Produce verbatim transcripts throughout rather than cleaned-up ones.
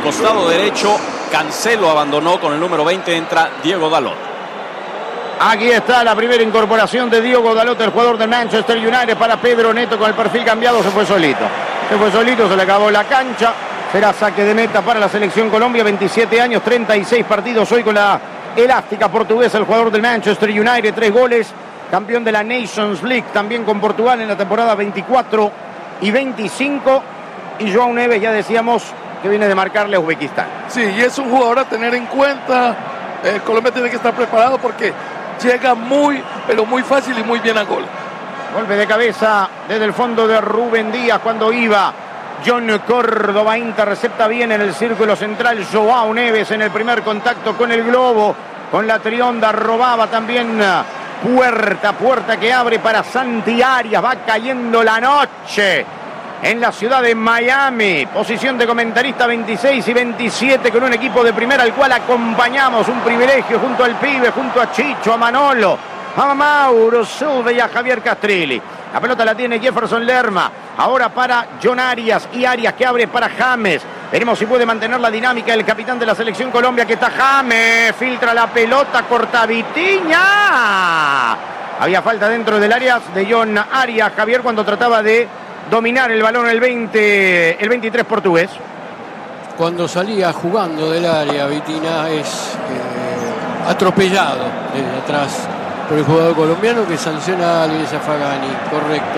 costado derecho. Cancelo abandonó, con el número veinte entra Diego Dalot. Aquí está la primera incorporación de Diego Dalot, el jugador del Manchester United, para Pedro Neto con el perfil cambiado. Se fue solito. Se fue solito, se le acabó la cancha. Será saque de meta para la selección Colombia. veintisiete años, treinta y seis partidos hoy con la elástica portuguesa. El jugador del Manchester United, tres goles. Campeón de la Nations League, también con Portugal en la temporada veinticuatro y veinticinco. Y Joao Neves, ya decíamos, que viene de marcarle a Uzbekistán. Sí, y es un jugador a tener en cuenta. Eh, Colombia tiene que estar preparado porque llega muy, pero muy fácil y muy bien a gol. Golpe de cabeza desde el fondo de Rubén Díaz cuando iba John Córdoba. Intercepta bien en el círculo central Joao Neves en el primer contacto con el globo, con la trionda. Robaba también Puerta, Puerta que abre para Santi Arias. Va cayendo la noche en la ciudad de Miami. Posición de comentarista veintiséis y veintisiete con un equipo de primera al cual acompañamos. Un privilegio junto al pibe, junto a Chicho, a Manolo, a Mauro Silva y a Javier Castrilli. La pelota la tiene Jefferson Lerma. Ahora para John Arias, y Arias que abre para James. Veremos si puede mantener la dinámica el capitán de la selección Colombia, que está James. Filtra la pelota, corta Vitinha. Había falta dentro del área de John Arias, Javier, cuando trataba de dominar el balón el veinte, el veintitrés portugués. Cuando salía jugando del área, Vitinha es eh, atropellado desde atrás por el jugador colombiano, que sanciona a Eliezer Fagani. Correcto.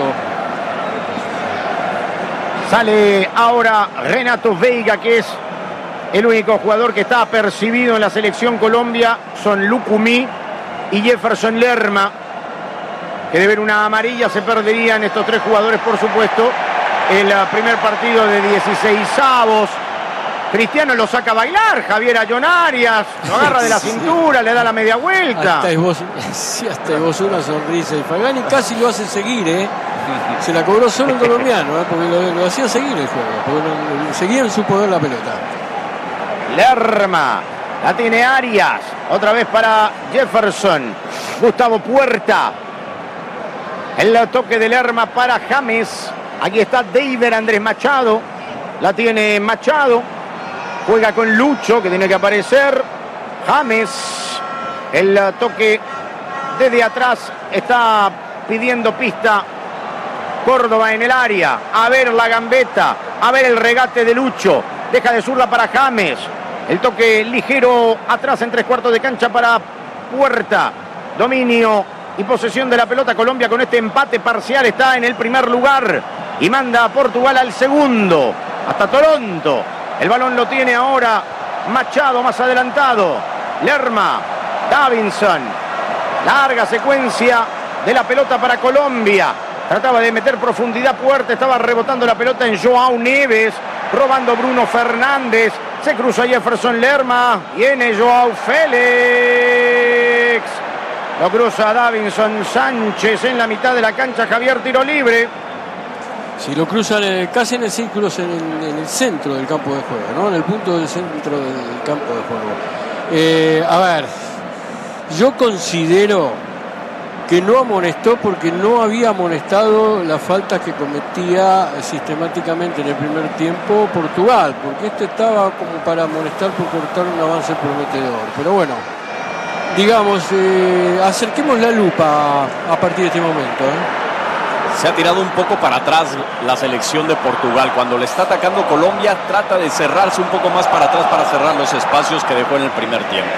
Sale ahora Renato Veiga, que es el único jugador que está apercibido en la selección Colombia. Son Lucumí y Jefferson Lerma, que de ver una amarilla se perderían estos tres jugadores, por supuesto. El primer partido de dieciseisavos. Cristiano lo saca a bailar, Javier, a John Arias, lo agarra de la cintura, le da la media vuelta. Hasta vos, sí, hasta vos una sonrisa. Y Fagani casi lo hace seguir, ¿eh? Se la cobró solo el colombiano, ¿eh? Porque lo, lo hacía seguir el juego, porque no, seguía en su poder la pelota. Lerma, la tiene Arias, otra vez para Jefferson. Gustavo Puerta. El toque de Lerma para James. Aquí está David Andrés Machado. La tiene Machado. Juega con Lucho, que tiene que aparecer. James. El toque desde atrás. Está pidiendo pista Córdoba en el área. A ver la gambeta. A ver el regate de Lucho. Deja de zurda para James. El toque ligero atrás en tres cuartos de cancha para Puerta. Dominio y posesión de la pelota. Colombia con este empate parcial está en el primer lugar y manda a Portugal al segundo, hasta Toronto. El balón lo tiene ahora Machado, más adelantado. Lerma, Davinson. Larga secuencia de la pelota para Colombia. Trataba de meter profundidad Puerta, estaba rebotando la pelota en Joao Neves, robando Bruno Fernández. Se cruza Jefferson Lerma, viene Joao Félix. Lo cruza Davinson Sánchez en la mitad de la cancha. Javier, tiro libre. Si lo cruzan eh, casi en el círculo, en el, en el centro del campo de juego, ¿no? En el punto del centro del campo de juego. Eh, a ver, yo considero que no amonestó porque no había amonestado las faltas que cometía sistemáticamente en el primer tiempo Portugal, porque este estaba como para amonestar por cortar un avance prometedor. Pero bueno, digamos, eh, acerquemos la lupa a partir de este momento, ¿eh? Se ha tirado un poco para atrás la selección de Portugal. Cuando le está atacando Colombia, trata de cerrarse un poco más para atrás para cerrar los espacios que dejó en el primer tiempo.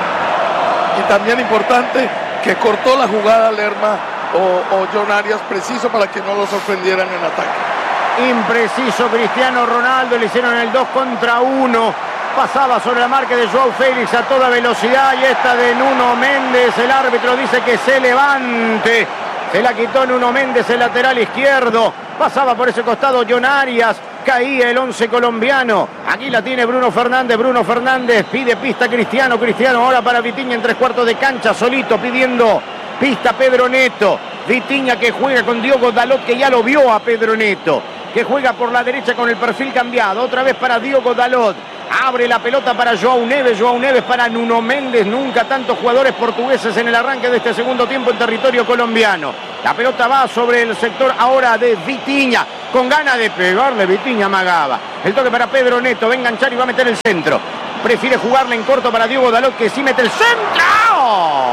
Y también importante que cortó la jugada Lerma o, o John Arias preciso para que no lo sorprendieran en ataque. Impreciso Cristiano Ronaldo, le hicieron el dos contra uno. Pasaba sobre la marca de Joao Félix a toda velocidad y esta de Nuno Méndez. El árbitro dice que se levante. Se la quitó Nuno Méndez, el lateral izquierdo. Pasaba por ese costado John Arias. Caía el once colombiano. Aquí la tiene Bruno Fernández. Bruno Fernández pide pista Cristiano. Cristiano ahora para Vitinha en tres cuartos de cancha. Solito pidiendo pista Pedro Neto. Vitinha que juega con Diogo Dalot, que ya lo vio a Pedro Neto. Que juega por la derecha con el perfil cambiado. Otra vez para Diogo Dalot. Abre la pelota para Joao Neves, Joao Neves para Nuno Méndez. Nunca tantos jugadores portugueses en el arranque de este segundo tiempo en territorio colombiano. La pelota va sobre el sector ahora de Vitinha. con ganas de pegarle. Vitinha amagaba. El toque para Pedro Neto, va a enganchar y va a meter el centro. Prefiere jugarle en corto para Diogo Dalot, que sí mete el centro.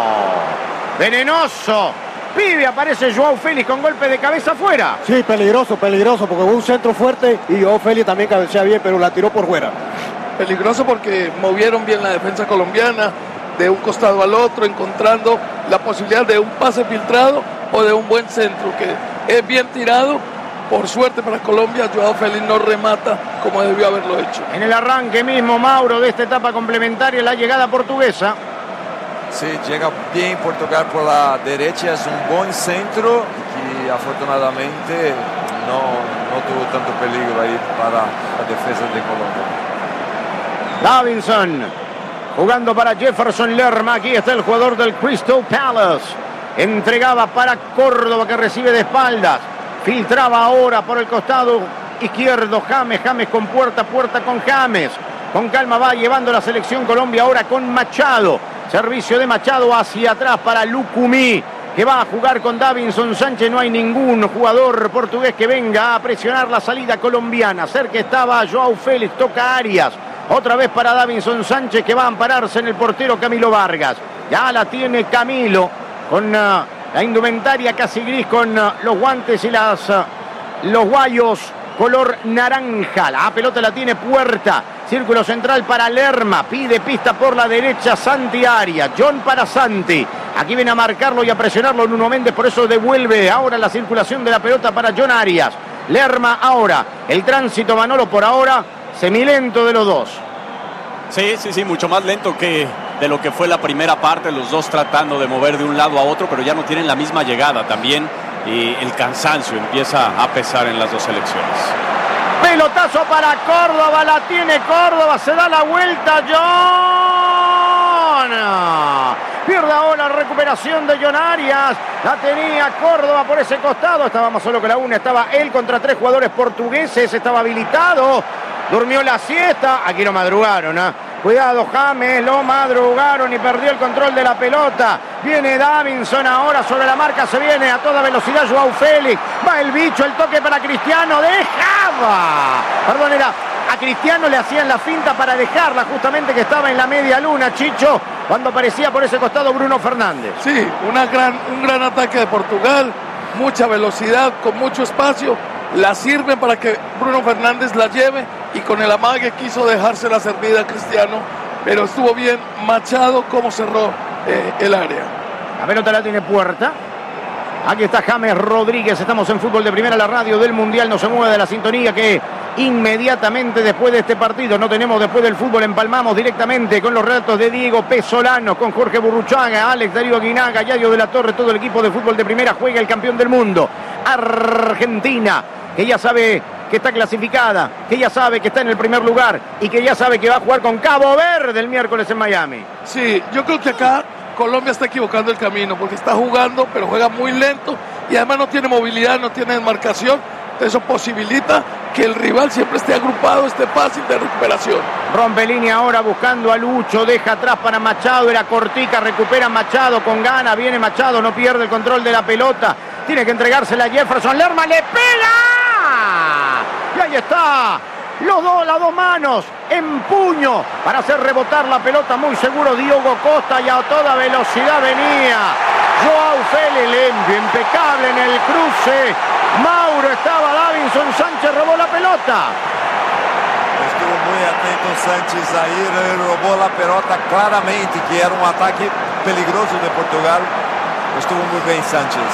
Venenoso. Pibe, aparece Joao Félix con golpe de cabeza afuera. Sí, peligroso, peligroso, porque fue un centro fuerte y Joao Félix también cabecea bien, pero la tiró por fuera. Peligroso porque movieron bien la defensa colombiana de un costado al otro, encontrando la posibilidad de un pase filtrado o de un buen centro, que es bien tirado. Por suerte para Colombia, Joao Félix no remata como debió haberlo hecho. En el arranque mismo, Mauro, de esta etapa complementaria, la llegada portuguesa. Sí, llega bien Portugal por la derecha, es un buen centro y afortunadamente no, no tuvo tanto peligro ahí para la defensa de Colombia. Davinson jugando para Jefferson Lerma. Aquí está el jugador del Crystal Palace. Entregaba para Córdoba, que recibe de espaldas. Filtraba ahora por el costado izquierdo James. James con Puerta, Puerta con James. Con calma va llevando la selección Colombia ahora con Machado. Servicio de Machado hacia atrás para Lucumí, que va a jugar con Davinson Sánchez. No hay ningún jugador portugués que venga a presionar la salida colombiana. Cerca estaba Joao Félix, toca Arias. Otra vez para Davinson Sánchez, que va a ampararse en el portero Camilo Vargas. Ya la tiene Camilo con uh, la indumentaria casi gris, con uh, los guantes y las, uh, los guayos color naranja. La pelota la tiene Puerta. Círculo central para Lerma. Pide pista por la derecha Santi Arias. John para Santi. Aquí viene a marcarlo y a presionarlo Nuno Méndez. Por eso devuelve ahora la circulación de la pelota para John Arias. Lerma ahora. El tránsito Manolo por ahora semilento de los dos. Sí, sí, sí, mucho más lento que de lo que fue la primera parte. Los dos tratando de mover de un lado a otro, pero ya no tienen la misma llegada también. Y el cansancio empieza a pesar en las dos selecciones. Pelotazo para Córdoba, la tiene Córdoba, se da la vuelta John. Pierde ahora la recuperación de John Arias. La tenía Córdoba por ese costado. Estábamos solo con la una, estaba él contra tres jugadores portugueses, estaba habilitado. Durmió la siesta, aquí lo madrugaron, ¿eh? Cuidado James, lo madrugaron y perdió el control de la pelota. Viene Davinson ahora sobre la marca, se viene a toda velocidad Joao Félix. Va el bicho, el toque para Cristiano, dejaba. Perdón, era a Cristiano le hacían la finta para dejarla, justamente que estaba en la media luna, Chicho, cuando aparecía por ese costado Bruno Fernández. Sí, una gran, un gran ataque de Portugal, mucha velocidad, con mucho espacio. La sirven para que Bruno Fernández la lleve y con el amague quiso dejarse la servida a Cristiano, pero estuvo bien Machado como cerró eh, el área. La pelota la tiene Puerta. Aquí está James Rodríguez. Estamos en Fútbol de Primera, la radio del Mundial. No se mueve de la sintonía que inmediatamente después de este partido no tenemos. Después del fútbol empalmamos directamente con los relatos de Diego Pesolano, con Jorge Burruchaga, Alex Darío Aguinaga, Yayo de la Torre. Todo el equipo de Fútbol de Primera juega el campeón del mundo, Argentina, que ya sabe que está clasificada, que ya sabe que está en el primer lugar y que ya sabe que va a jugar con Cabo Verde el miércoles en Miami. Sí, yo creo que acá Colombia está equivocando el camino porque está jugando, pero juega muy lento y además no tiene movilidad, no tiene desmarcación. Eso posibilita que el rival siempre esté agrupado, esté fácil de recuperación. Rompe línea ahora buscando a Lucho, deja atrás para Machado, era cortica, recupera Machado con gana, viene Machado, no pierde el control de la pelota, tiene que entregársela a Jefferson Lerma, le pega. Y ahí está, los dos, las dos manos en puño para hacer rebotar la pelota, muy seguro Diogo Costa, y a toda velocidad venía Joao Félix, limpio, impecable en el cruce. Mauro estaba, Davinson Sánchez robó la pelota. Estuvo muy atento Sánchez ahí, robó la pelota claramente, que era un ataque peligroso de Portugal. Estuvo muy bien Sánchez.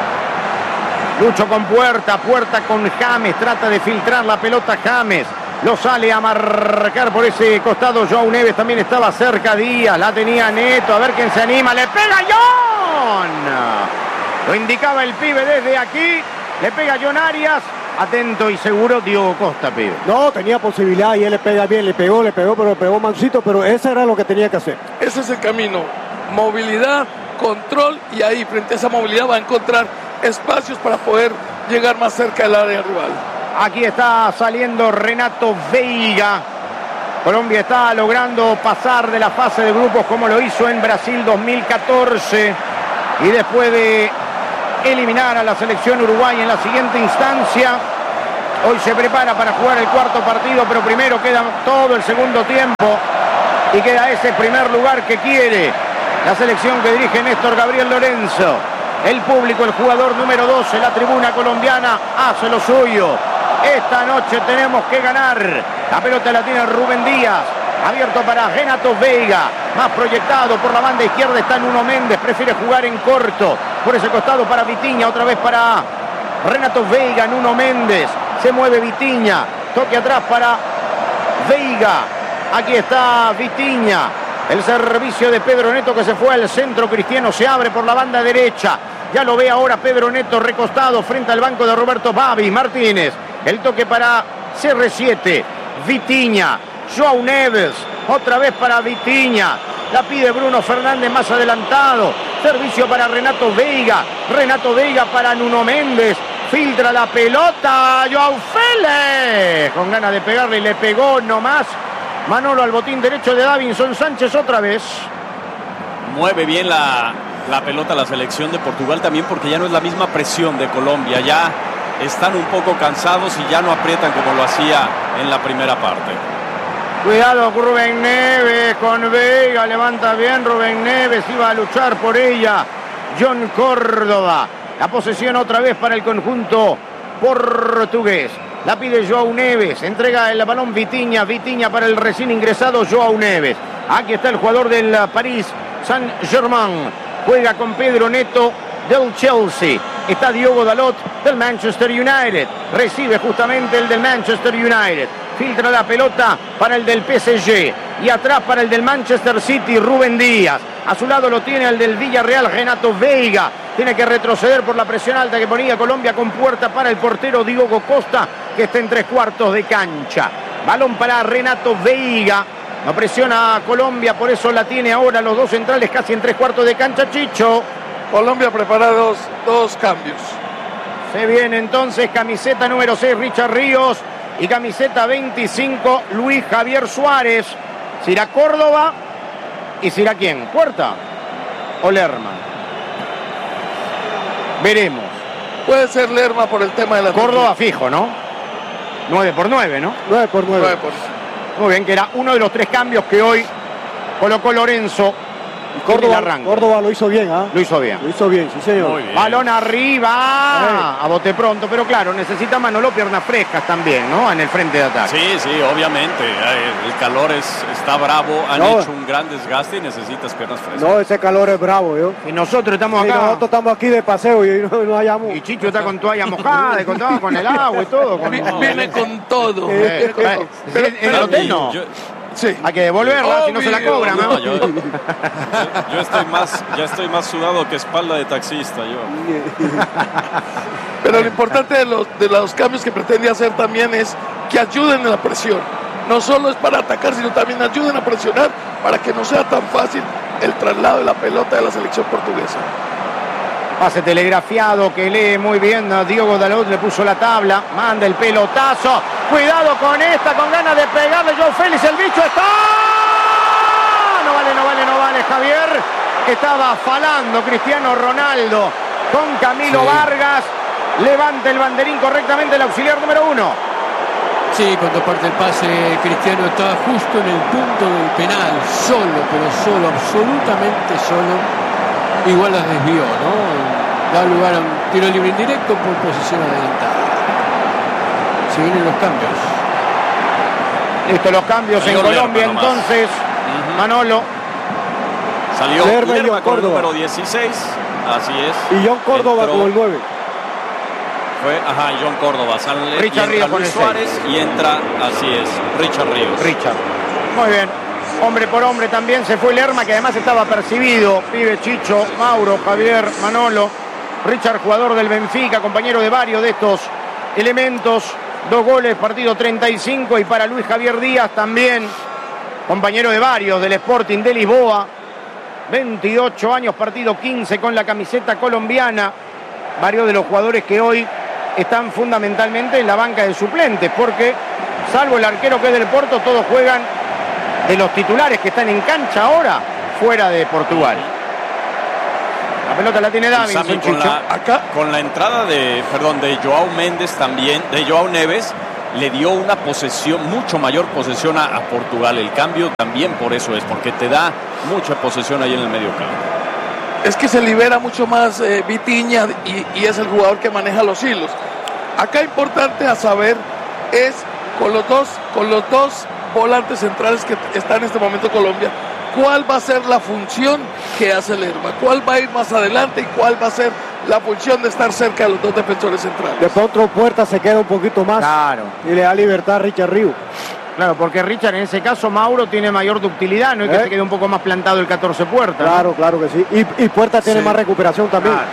Lucho con Puerta, Puerta con James, trata de filtrar la pelota James. Lo sale a marcar por ese costado Joao Neves, también estaba cerca Díaz, la tenía Neto, a ver quién se anima, le pega John. Lo indicaba el pibe desde aquí, le pega John Arias, atento y seguro Diogo Costa, pibe. No, tenía posibilidad y él le pega bien, le pegó, le pegó, pero le pegó mansito, pero eso era lo que tenía que hacer. Ese es el camino, movilidad, control, y ahí frente a esa movilidad va a encontrar espacios para poder llegar más cerca del área rival. Aquí está saliendo Renato Veiga. Colombia está logrando pasar de la fase de grupos como lo hizo en Brasil dos mil catorce. Y después de eliminar a la selección uruguaya en la siguiente instancia, hoy se prepara para jugar el cuarto partido, pero primero queda todo el segundo tiempo y queda ese primer lugar que quiere la selección que dirige Néstor Gabriel Lorenzo. El público, el jugador número doce, la tribuna colombiana, hace lo suyo. Esta noche tenemos que ganar. La pelota la tiene Rubén Díaz. Abierto para Renato Veiga. Más proyectado por la banda izquierda está Nuno Méndez. Prefiere jugar en corto. Por ese costado para Vitinha. Otra vez para Renato Veiga. Nuno Méndez. Se mueve Vitinha. Toque atrás para Veiga. Aquí está Vitinha. El servicio de Pedro Neto que se fue al centro. Cristiano se abre por la banda derecha. Ya lo ve ahora Pedro Neto recostado frente al banco de Roberto Babi Martínez. El toque para C R siete. Vitinha. João Neves. Otra vez para Vitinha. La pide Bruno Fernández más adelantado. Servicio para Renato Veiga. Renato Veiga para Nuno Méndez. Filtra la pelota. João Félix. Con ganas de pegarle. Le pegó nomás. Manolo al botín derecho de Davinson Sánchez otra vez. Mueve bien la, la pelota la selección de Portugal también porque ya no es la misma presión de Colombia. Ya están un poco cansados y ya no aprietan como lo hacía en la primera parte. Cuidado con Rubén Neves, con Veiga, levanta bien Rubén Neves, iba a luchar por ella John Córdoba. La posesión otra vez para el conjunto portugués. La pide João Neves, entrega el balón Vitinha, Vitinha para el recién ingresado João Neves. Aquí está el jugador del París Saint-Germain, juega con Pedro Neto del Chelsea. Está Diogo Dalot del Manchester United, recibe justamente el del Manchester United. Filtra la pelota para el del P S G y atrás para el del Manchester City, Rubén Díaz. A su lado lo tiene el del Villarreal, Renato Veiga. Tiene que retroceder por la presión alta que ponía Colombia con puerta para el portero Diogo Costa, que está en tres cuartos de cancha. Balón para Renato Veiga. No presiona a Colombia, por eso la tiene ahora los dos centrales casi en tres cuartos de cancha. Chicho. Colombia prepara dos, dos cambios. Se viene entonces camiseta número seis, Richard Ríos. Y camiseta veinticinco, Luis Javier Suárez. ¿Se irá Córdoba? ¿Y se irá quién? ¿Puerta o Lerma? Veremos. Puede ser Lerma por el tema de la... Córdoba fijo, ¿no? nueve por nueve, ¿no? nueve por nueve. nueve por... Muy bien, que era uno de los tres cambios que hoy colocó Lorenzo. Córdoba, Córdoba lo hizo bien, ¿ah? ¿eh? Lo hizo bien. Lo hizo bien, sí señor. Muy bien. Balón arriba. A bote pronto, pero claro, necesita Manolo piernas frescas también, ¿no? En el frente de ataque. Sí, sí, obviamente. El calor es, está bravo, han No. hecho un gran desgaste y necesitas piernas frescas. No, ese calor es bravo, yo. Y nosotros estamos Sí, acá. nosotros estamos aquí de paseo y no, no hallamos. Y Chicho está con toalla mojada, y con todo, con el agua y todo. Con... Vi- Viene con todo. Eh, Viene con eh, todo. pero- en el hotel no. Yo, Sí. Hay que devolverla, si no se la Obvio. cobran, ¿no? no, yo, yo- yo estoy más, ya estoy más sudado que espalda de taxista. Yo. Pero lo importante de los, de los cambios que pretende hacer también es que ayuden en la presión. No solo es para atacar, sino también ayuden a presionar para que no sea tan fácil el traslado de la pelota de la selección portuguesa. Pase telegrafiado que lee muy bien Diogo Dalot, le puso la tabla, manda el pelotazo. Cuidado con esta, con ganas de pegarle João Félix, el bicho está. No vale, no vale, no vale, Javier. Estaba falando Cristiano Ronaldo con Camilo Sí. Vargas. Levanta el banderín correctamente el auxiliar número uno. Sí, cuando parte el pase, Cristiano estaba justo en el punto del penal, solo, pero solo, absolutamente solo. Igual las desvió, ¿no? Da lugar a un tiro libre indirecto por posición adelantada. Se vienen los cambios. Listo, los cambios Salió en Colombia Lerma nomás. entonces. Manolo. Salió Lerma y Lerma John con el Córdoba. número dieciséis. Así es. Y John Córdoba Entró- como el nueve. Fue, ajá, John Córdoba. Sale, Richard y Ríos entra con Luis el seis. Suárez y entra, así es, Richard Ríos. Richard. Muy bien. Hombre por hombre también se fue Lerma, que además estaba percibido. Pibe, Chicho, Mauro, Javier, Manolo. Richard, jugador del Benfica, compañero de varios de estos elementos. Dos goles, partido treinta y cinco. Y para Luis Javier Díaz también, compañero de varios del Sporting de Lisboa. veintiocho años, partido quince con la camiseta colombiana. Varios de los jugadores que hoy están fundamentalmente en la banca de suplentes, porque salvo el arquero que es del Porto, todos juegan de los titulares que están en cancha ahora fuera de Portugal. La pelota la tiene Davinson, Sammy, con, Chicho. la, acá, con la entrada de, perdón, de Joao Méndez también, de Joao Neves, le dio una posesión, mucho mayor posesión a, a Portugal. El cambio también por eso es, porque te da mucha posesión ahí en el medio campo. Es que se libera mucho más eh, Vitinha y, y es el jugador que maneja los hilos. Acá importante a saber es con los dos, con los dos volantes centrales que está en este momento Colombia, cuál va a ser la función que hace Lerma, cuál va a ir más adelante y cuál va a ser la función de estar cerca de los dos defensores centrales. De pronto Puerta se queda un poquito más, claro, y le da libertad a Richard Ríos. Claro, porque Richard en ese caso, Mauro, tiene mayor ductilidad, no es que ¿Eh? se quede un poco más plantado el catorce Puerta. Claro, ¿no? claro que sí. Y, y Puerta tiene Sí. más recuperación también. Claro.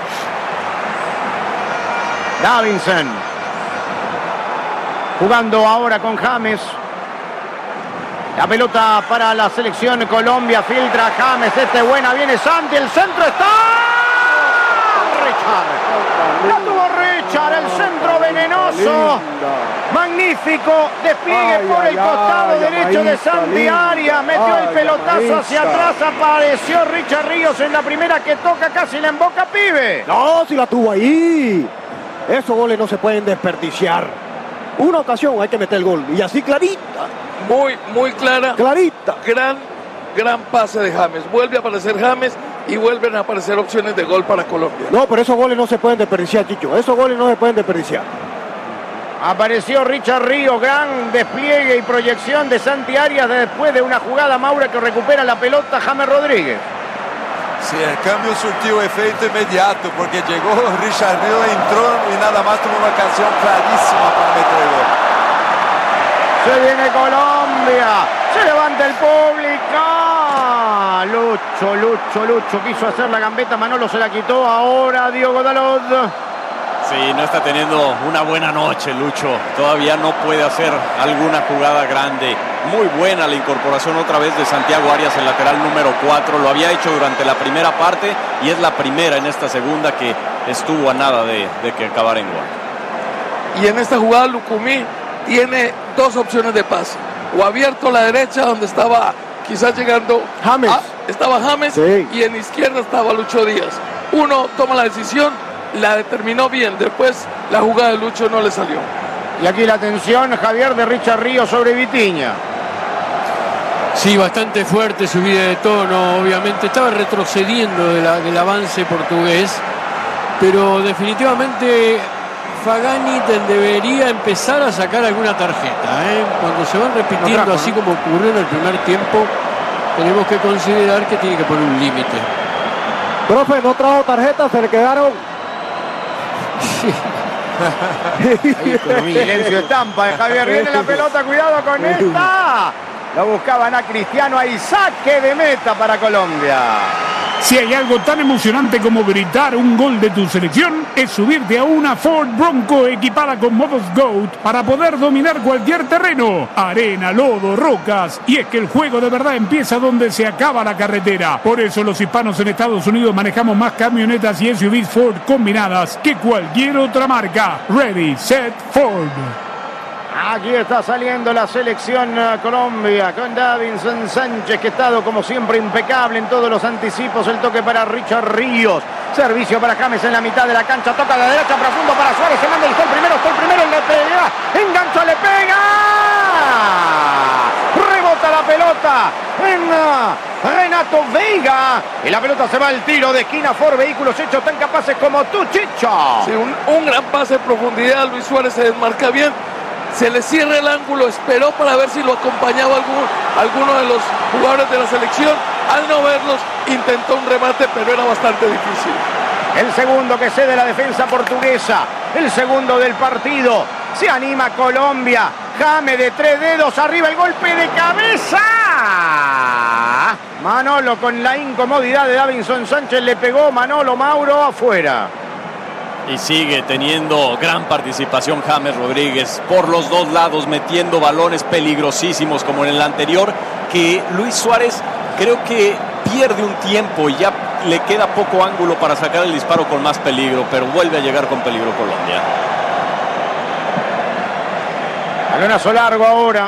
Davinson. Jugando ahora con James. La pelota para la selección Colombia. Filtra James. Este es buena. Viene Santi. El centro está. Richard. La tuvo Richard. El centro venenoso. Magnífico despliegue Ay, por ay, el costado ay, derecho de Amaísta, Santi linda. Arias. Metió Ay, el pelotazo Amaísta. hacia atrás. Apareció Richard Ríos en la primera que toca. Casi la emboca, pibe. No, si la tuvo ahí. Esos goles no se pueden desperdiciar. Una ocasión hay que meter el gol. Y así clarita, Muy, muy clara. clarita. Gran, gran pase de James. Vuelve a aparecer James y vuelven a aparecer opciones de gol para Colombia. No, pero esos goles no se pueden desperdiciar, Chicho. Esos goles no se pueden desperdiciar. Apareció Richard Ríos, gran despliegue y proyección de Santi Arias después de una jugada, Maura, que recupera la pelota James Rodríguez. Sí, el cambio surtió efecto inmediato porque llegó Richard Ríos, entró y nada más tuvo una ocasión clarísima para meter el gol. Se viene Colombia, se levanta el público. Lucho, Lucho, Lucho quiso hacer la gambeta, Manolo se la quitó. Ahora Diogo Dalot. Sí, no está teniendo una buena noche, Lucho. Todavía no puede hacer alguna jugada grande. Muy buena la incorporación otra vez de Santiago Arias, el lateral número cuatro. Lo había hecho durante la primera parte y es la primera en esta segunda que estuvo a nada de, de que acabara en gol. Y en esta jugada Lucumí tiene dos opciones de pase. O abierto a la derecha donde estaba quizás llegando James. a- estaba James Sí. y en izquierda estaba Lucho Díaz. Uno toma la decisión, la determinó bien. Después la jugada de Lucho no le salió. Y aquí la atención, Javier, de Richard Ríos sobre Vitinha. Sí, bastante fuerte subida de tono, obviamente. Estaba retrocediendo de la- del avance portugués, pero definitivamente Fagani te- debería empezar a sacar alguna tarjeta, ¿eh? Cuando se van repitiendo No trajo, así ¿no? como ocurrió en el primer tiempo, tenemos que considerar que tiene que poner un límite. Profe, no trajo tarjeta, se le quedaron. Hay economía. Silencio estampa de Javier. Viene la pelota, cuidado con esta. Lo buscaban a Cristiano, ahí saque de meta para Colombia. Si hay algo tan emocionante como gritar un gol de tu selección, es subirte a una Ford Bronco equipada con modos GOAT para poder dominar cualquier terreno, arena, lodo, rocas. Y es que el juego de verdad empieza donde se acaba la carretera. Por eso los hispanos en Estados Unidos manejamos más camionetas y S U Vs Ford combinadas que cualquier otra marca. Ready, set, Ford. Aquí está saliendo la selección uh, Colombia con Davinson Sánchez, que ha estado como siempre impecable en todos los anticipos. El toque para Richard Ríos. Servicio para James en la mitad de la cancha. Toca de derecha profundo para Suárez. Se manda y está el primero. Está el primero. Le pega. Engancha, le pega. Rebota la pelota en uh, Renato Veiga. Y la pelota se va al tiro de esquina. Ford Vehículos hechos tan capaces como tú, Chicho. Sí, un, un gran pase en profundidad. Luis Suárez se desmarca bien. Se le cierra el ángulo, esperó para ver si lo acompañaba algún, alguno de los jugadores de la selección. Al no verlos, intentó un remate, pero era bastante difícil. El segundo que cede la defensa portuguesa. El segundo del partido. Se anima Colombia. James de tres dedos. Arriba el golpe de cabeza. Manolo con la incomodidad de Davinson Sánchez. Le pegó Manolo Mauro afuera. Y sigue teniendo gran participación James Rodríguez por los dos lados, metiendo balones peligrosísimos como en el anterior, que Luis Suárez creo que pierde un tiempo y ya le queda poco ángulo para sacar el disparo con más peligro, pero vuelve a llegar con peligro Colombia. Balonazo largo ahora.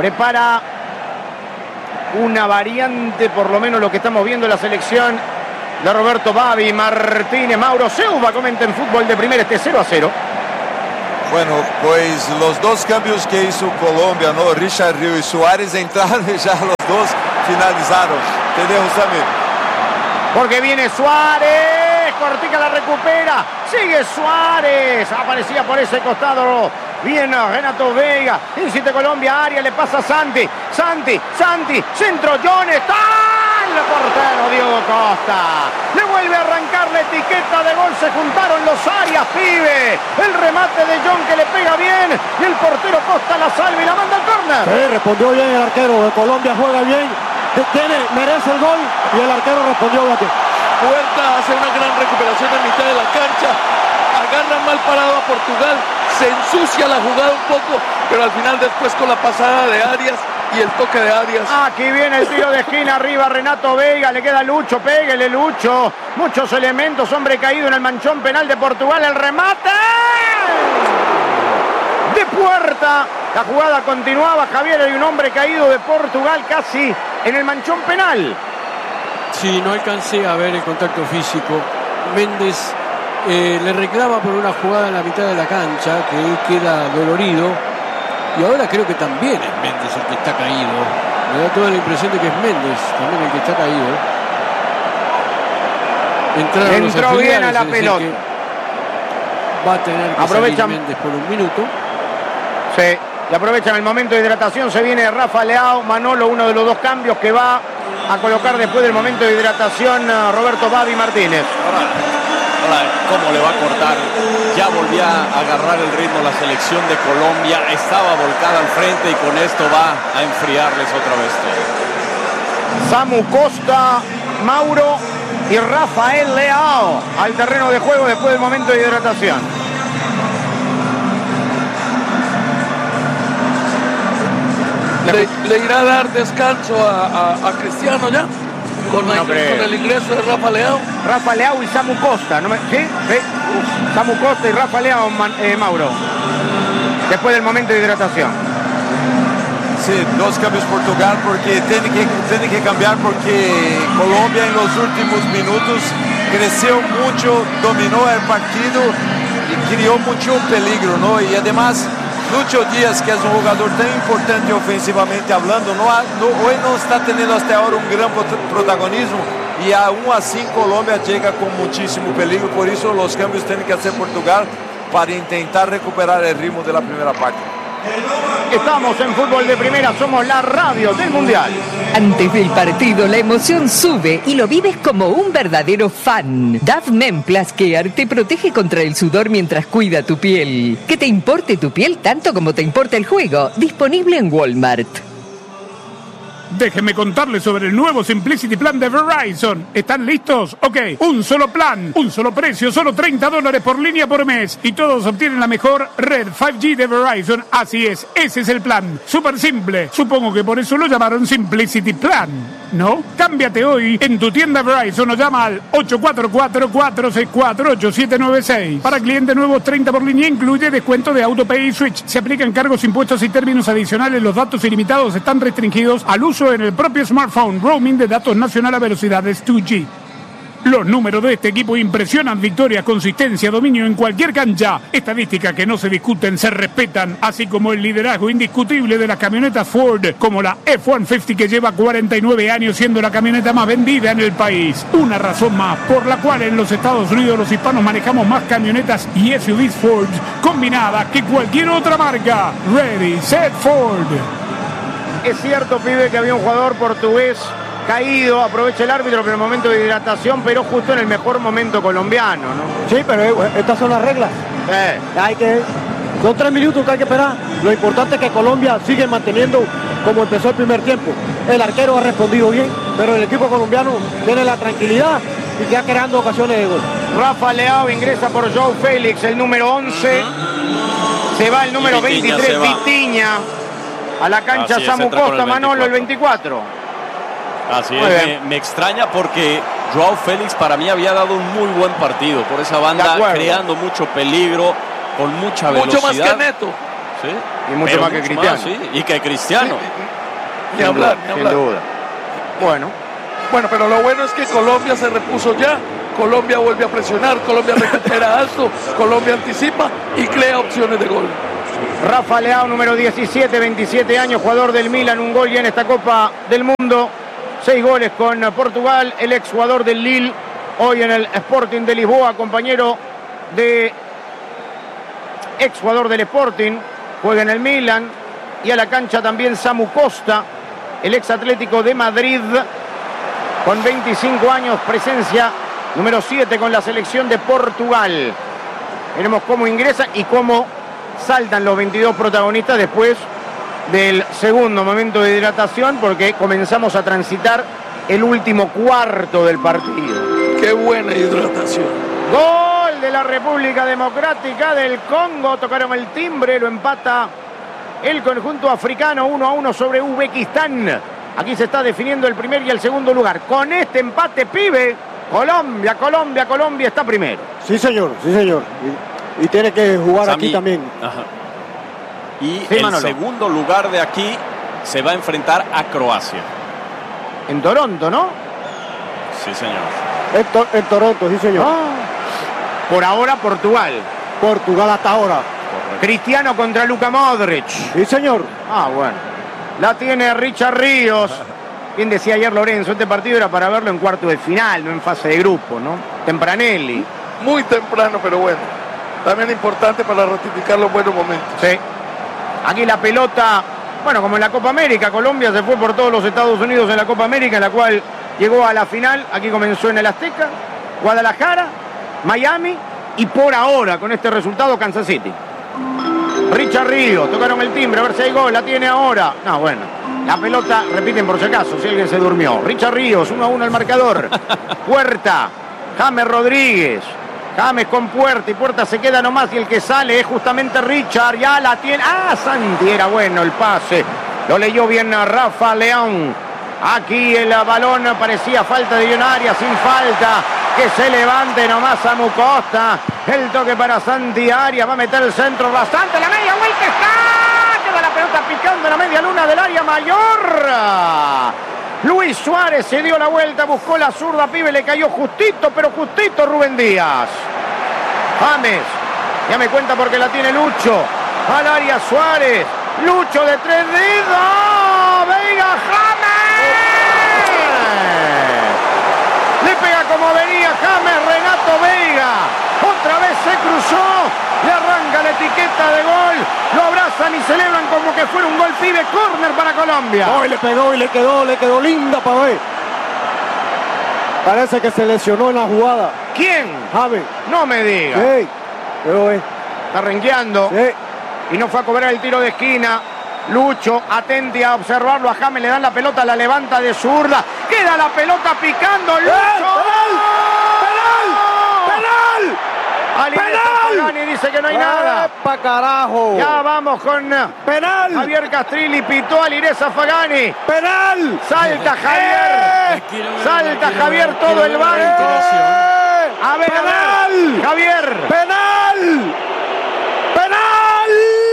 Prepara una variante, por lo menos lo que estamos viendo en la selección de Roberto Babi Martínez. Mauro Silva comenta en Fútbol de Primera este cero a cero. Bueno, pues los dos cambios que hizo Colombia, ¿no? Richard Río y Suárez entraron y ya los dos finalizaron. Te dejo, Samir. Porque viene Suárez, Cortica la recupera, sigue Suárez, aparecía por ese costado, viene Renato Vega, insiste Colombia, área, le pasa a Santi, Santi, Santi, centro, John, está el portero Diego Costa, le vuelve a arrancar la etiqueta de gol, se juntaron los Arias, pibe, el remate de John que le pega bien, y el portero Costa la salva y la manda al córner. Sí, respondió bien el arquero de Colombia, juega bien. Tiene, merece el gol y el arquero respondió bien. Vuelta a hacer una gran recuperación en mitad de la cancha. Agarra mal parado a Portugal. Se ensucia la jugada un poco, pero al final después con la pasada de Arias y el toque de Arias. Aquí viene el tiro de esquina arriba Renato Vega, le queda Lucho, péguele Lucho. Muchos elementos, hombre caído en el manchón penal de Portugal, el remate de Puerta. La jugada continuaba, Javier, hay un hombre caído de Portugal casi en el manchón penal. Sí, no alcancé a ver el contacto físico. Méndez eh, le reclama por una jugada en la mitad de la cancha, que él queda dolorido. Y ahora creo que también es Méndez el que está caído. Me da toda la impresión de que es Méndez también el que está caído. Entraron Entró los bien a la pelota. Va a tener que Aprovechan. salir Méndez por un minuto. Sí, y aprovechan el momento de hidratación. Se viene Rafa Leao, Manolo, uno de los dos cambios que va a colocar después del momento de hidratación a Roberto Babi Martínez. Ahora, ahora, ¿cómo le va a cortar? Ya volvía a agarrar el ritmo la selección de Colombia. Estaba volcada al frente y con esto va a enfriarles otra vez todo. Samu Costa, Mauro y Rafael Leao al terreno de juego después del momento de hidratación. Le, le irá a dar descanso a, a, a Cristiano ya con, la, No creo. con el ingreso de Rafa Leao. Rafa Leao y Samu Costa, ¿no me... ¿Sí? Sí. Samu Costa y Rafa Leao, Man- eh, Mauro. Después del momento de hidratación. Sí, dos cambios Portugal porque tiene que, tiene que cambiar porque Colombia en los últimos minutos creció mucho, dominó el partido y creó mucho peligro, ¿no? Y además Lucho Díaz, que es un jugador tan importante ofensivamente hablando, no, ha, no hoy no está teniendo hasta ahora un gran protagonismo y aún así Colombia llega con muchísimo peligro, por eso los cambios tienen que hacer Portugal para intentar recuperar el ritmo de la primera parte. Estamos en Fútbol de Primera, somos la radio del Mundial. Antes del partido la emoción sube y lo vives como un verdadero fan. Dove Men Plus Care te protege contra el sudor mientras cuida tu piel. Que te importe tu piel tanto como te importa el juego. Disponible en Walmart. Déjenme contarles sobre el nuevo Simplicity Plan de Verizon. ¿Están listos? Ok, un solo plan, un solo precio, solo treinta dólares por línea por mes. Y todos obtienen la mejor red cinco G de Verizon. Así es, ese es el plan. Súper simple. Supongo que por eso lo llamaron Simplicity Plan, ¿no? Cámbiate hoy en tu tienda Verizon o llama al ocho cuatro cuatro, cuatro seis cuatro, ocho siete nueve seis. Para clientes nuevos, treinta por línea, incluye descuento de AutoPay y Switch. Se aplican cargos, impuestos y términos adicionales. Los datos ilimitados están restringidos al uso en el propio smartphone. Roaming de datos nacional a velocidades dos G. Los números de este equipo impresionan: victoria, consistencia, dominio en cualquier cancha. Estadísticas que no se discuten, se respetan, así como el liderazgo indiscutible de las camionetas Ford, como la F ciento cincuenta que lleva cuarenta y nueve años siendo la camioneta más vendida en el país. Una razón más por la cual en los Estados Unidos los hispanos manejamos más camionetas y S U Vs Ford combinadas que cualquier otra marca. Ready, set, Ford. Es cierto, pibe, que había un jugador portugués caído, aprovecha el árbitro por el momento de hidratación, pero justo en el mejor momento colombiano, ¿no? Sí, pero eh, estas son las reglas. Eh, Hay que, son tres minutos que hay que esperar. Lo importante es que Colombia sigue manteniendo como empezó el primer tiempo. El arquero ha respondido bien, pero el equipo colombiano tiene la tranquilidad y queda creando ocasiones de gol. Rafa Leao ingresa por Joao Félix, el número once. Se va el número Y Vitinha veintitrés, se va. Vitiña. A la cancha Así es, Samu entra con Costa, el Manolo, el veinticuatro. veinticuatro. Así Muy es, bien. me, me extraña porque Joao Félix para mí había dado un muy buen partido por esa De banda, acuerdo. creando mucho peligro, con mucha Mucho velocidad. más que Neto. Sí, Y mucho pero más que Cristiano. sí, y que Cristiano. Ni hablar, ni Sin hablar. duda. Bueno, Bueno, pero lo bueno es que Colombia se repuso ya. Colombia vuelve a presionar, Colombia recupera alto, Colombia anticipa y crea opciones de gol. Rafa Leao, número diecisiete, veintisiete años, jugador del Milan, un gol ya en esta Copa del Mundo. Seis goles con Portugal, el exjugador del Lille, hoy en el Sporting de Lisboa, compañero de exjugador del Sporting, juega en el Milan. Y a la cancha también Samu Costa, el ex Atlético de Madrid, con veinticinco años, presencia número siete con la selección de Portugal. Veremos cómo ingresa y cómo saltan los veintidós protagonistas después del segundo momento de hidratación, porque comenzamos a transitar el último cuarto del partido. ¡Qué buena hidratación! Gol de la República Democrática del Congo. Tocaron el timbre, lo empata el conjunto africano uno a uno sobre Uzbekistán. Aquí se está definiendo el primer y el segundo lugar. Con este empate, pibe, Colombia, Colombia, Colombia está primero. Sí, señor, sí, señor. Y, y tiene que jugar Sammy, aquí también. Ajá. Y Sí, el Manolo. segundo lugar de aquí se va a enfrentar a Croacia. En Toronto, ¿no? Sí, señor. En, to- en Toronto, sí, señor. Ah. Por ahora, Portugal. Portugal hasta ahora. Cristiano contra Luka Modric. Sí, señor. Ah, bueno. La tiene Richard Ríos. Bien decía ayer Lorenzo, este partido era para verlo en cuarto de final, no en fase de grupo, ¿no? Tempranelli. Muy temprano, pero bueno. También importante para ratificar los buenos momentos. Sí. Aquí la pelota, bueno, como en la Copa América, Colombia se fue por todos los Estados Unidos en la Copa América, en la cual llegó a la final. Aquí comenzó en el Azteca, Guadalajara, Miami y por ahora, con este resultado, Kansas City. Richard Ríos, tocaron el timbre, a ver si hay gol, la tiene ahora. No, bueno, la pelota, repiten por si acaso, si alguien se durmió. Richard Ríos, uno a uno al marcador. Puerta, James Rodríguez. James con Puerta y Puerta se queda nomás y el que sale es justamente Richard. Ya la tiene. Ah, Santi, era bueno el pase. Lo leyó bien a Rafa León. Aquí el balón parecía falta de Dionaria, sin falta. Que se levante nomás Samu Costa. El toque para Santi Arias. Va a meter el centro bastante. La media vuelta está. Queda la pelota picando en la media luna del área mayor. Luis Suárez se dio la vuelta, buscó la zurda, pibe, le cayó justito, pero justito Rubén Díaz. James, ya me cuenta porque la tiene Lucho. Al área Suárez. Lucho de tres dedos. Veiga, James. Le pega como venía James, Renato Veiga. Otra vez se cruzó. Le arranca la etiqueta de gol. Lo abrazan y celebran como que fuera un gol, pibe. Córner para Colombia. Hoy le pegó y le quedó, le quedó linda para ver. Parece que se lesionó en la jugada. ¿Quién? James. No me diga. Sí, pero es. Está renqueando. Sí. Y no fue a cobrar el tiro de esquina. Lucho, atente a observarlo a James, le dan la pelota, la levanta de zurda. Queda la pelota picando. Lucho. ¡Penal! ¡Penal! Ali Pagani dice que no hay nada. ¡Pa carajo! Ya vamos con ¡Penal! Javier Castrilli, pitó a Lireza Fagani. ¡Penal! Salta Javier. Salta Javier todo el bar. A ver, a ver. Javier. ¡Penal! ¡Penal!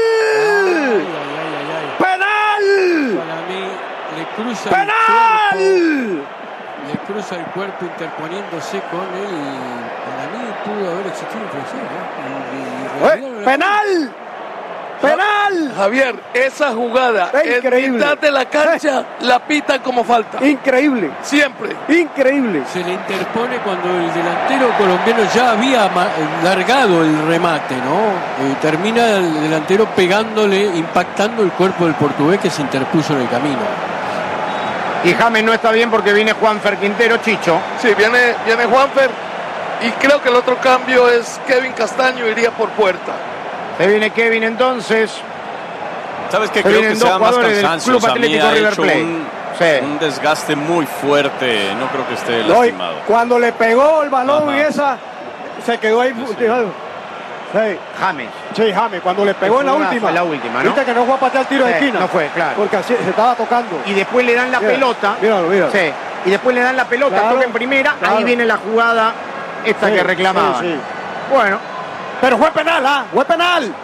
¡Penal! Para mí le cruza ¡Penal! el cuerpo, le cruza el cuerpo interponiéndose con él. Para mí pudo haber existido infracción, ¿eh? Y- y- y- ¡Penal! ¡Penal! Javier, esa jugada Es en increíble. mitad de la cancha la pitan como falta. Increíble, Siempre. increíble. Se le interpone cuando el delantero colombiano ya había ma- largado el remate, ¿no? Eh, termina el delantero pegándole, impactando el cuerpo del portugués que se interpuso en el camino. Y James no está bien porque viene Juanfer Quintero, Chicho. Sí, viene, viene Juanfer y creo que el otro cambio es Kevin Castaño, iría por Puerta. Se viene Kevin entonces. ¿Sabes qué? Se Creo que vienen sea dos más jugadores del cansancio. Club Sammy Atlético ha River hecho Plate. un, Sí. un desgaste muy fuerte. No creo que esté No, y lastimado. cuando le pegó el balón Ajá. y esa, se quedó ahí. Sí, sí. Sí, James. sí, James, cuando le pegó en la Fue una- última. fue la última, ¿no? Viste que no fue a patear el tiro de Sí, esquina. no fue, claro. Porque así se estaba tocando. Y después le dan la Mira, pelota. míralo, míralo. Sí. Y después le dan la pelota, Claro, toca en primera. claro. Ahí viene la jugada esta Sí, que reclamaban. sí, sí. Bueno, Pero fue penal, ¿ah? Fue penal.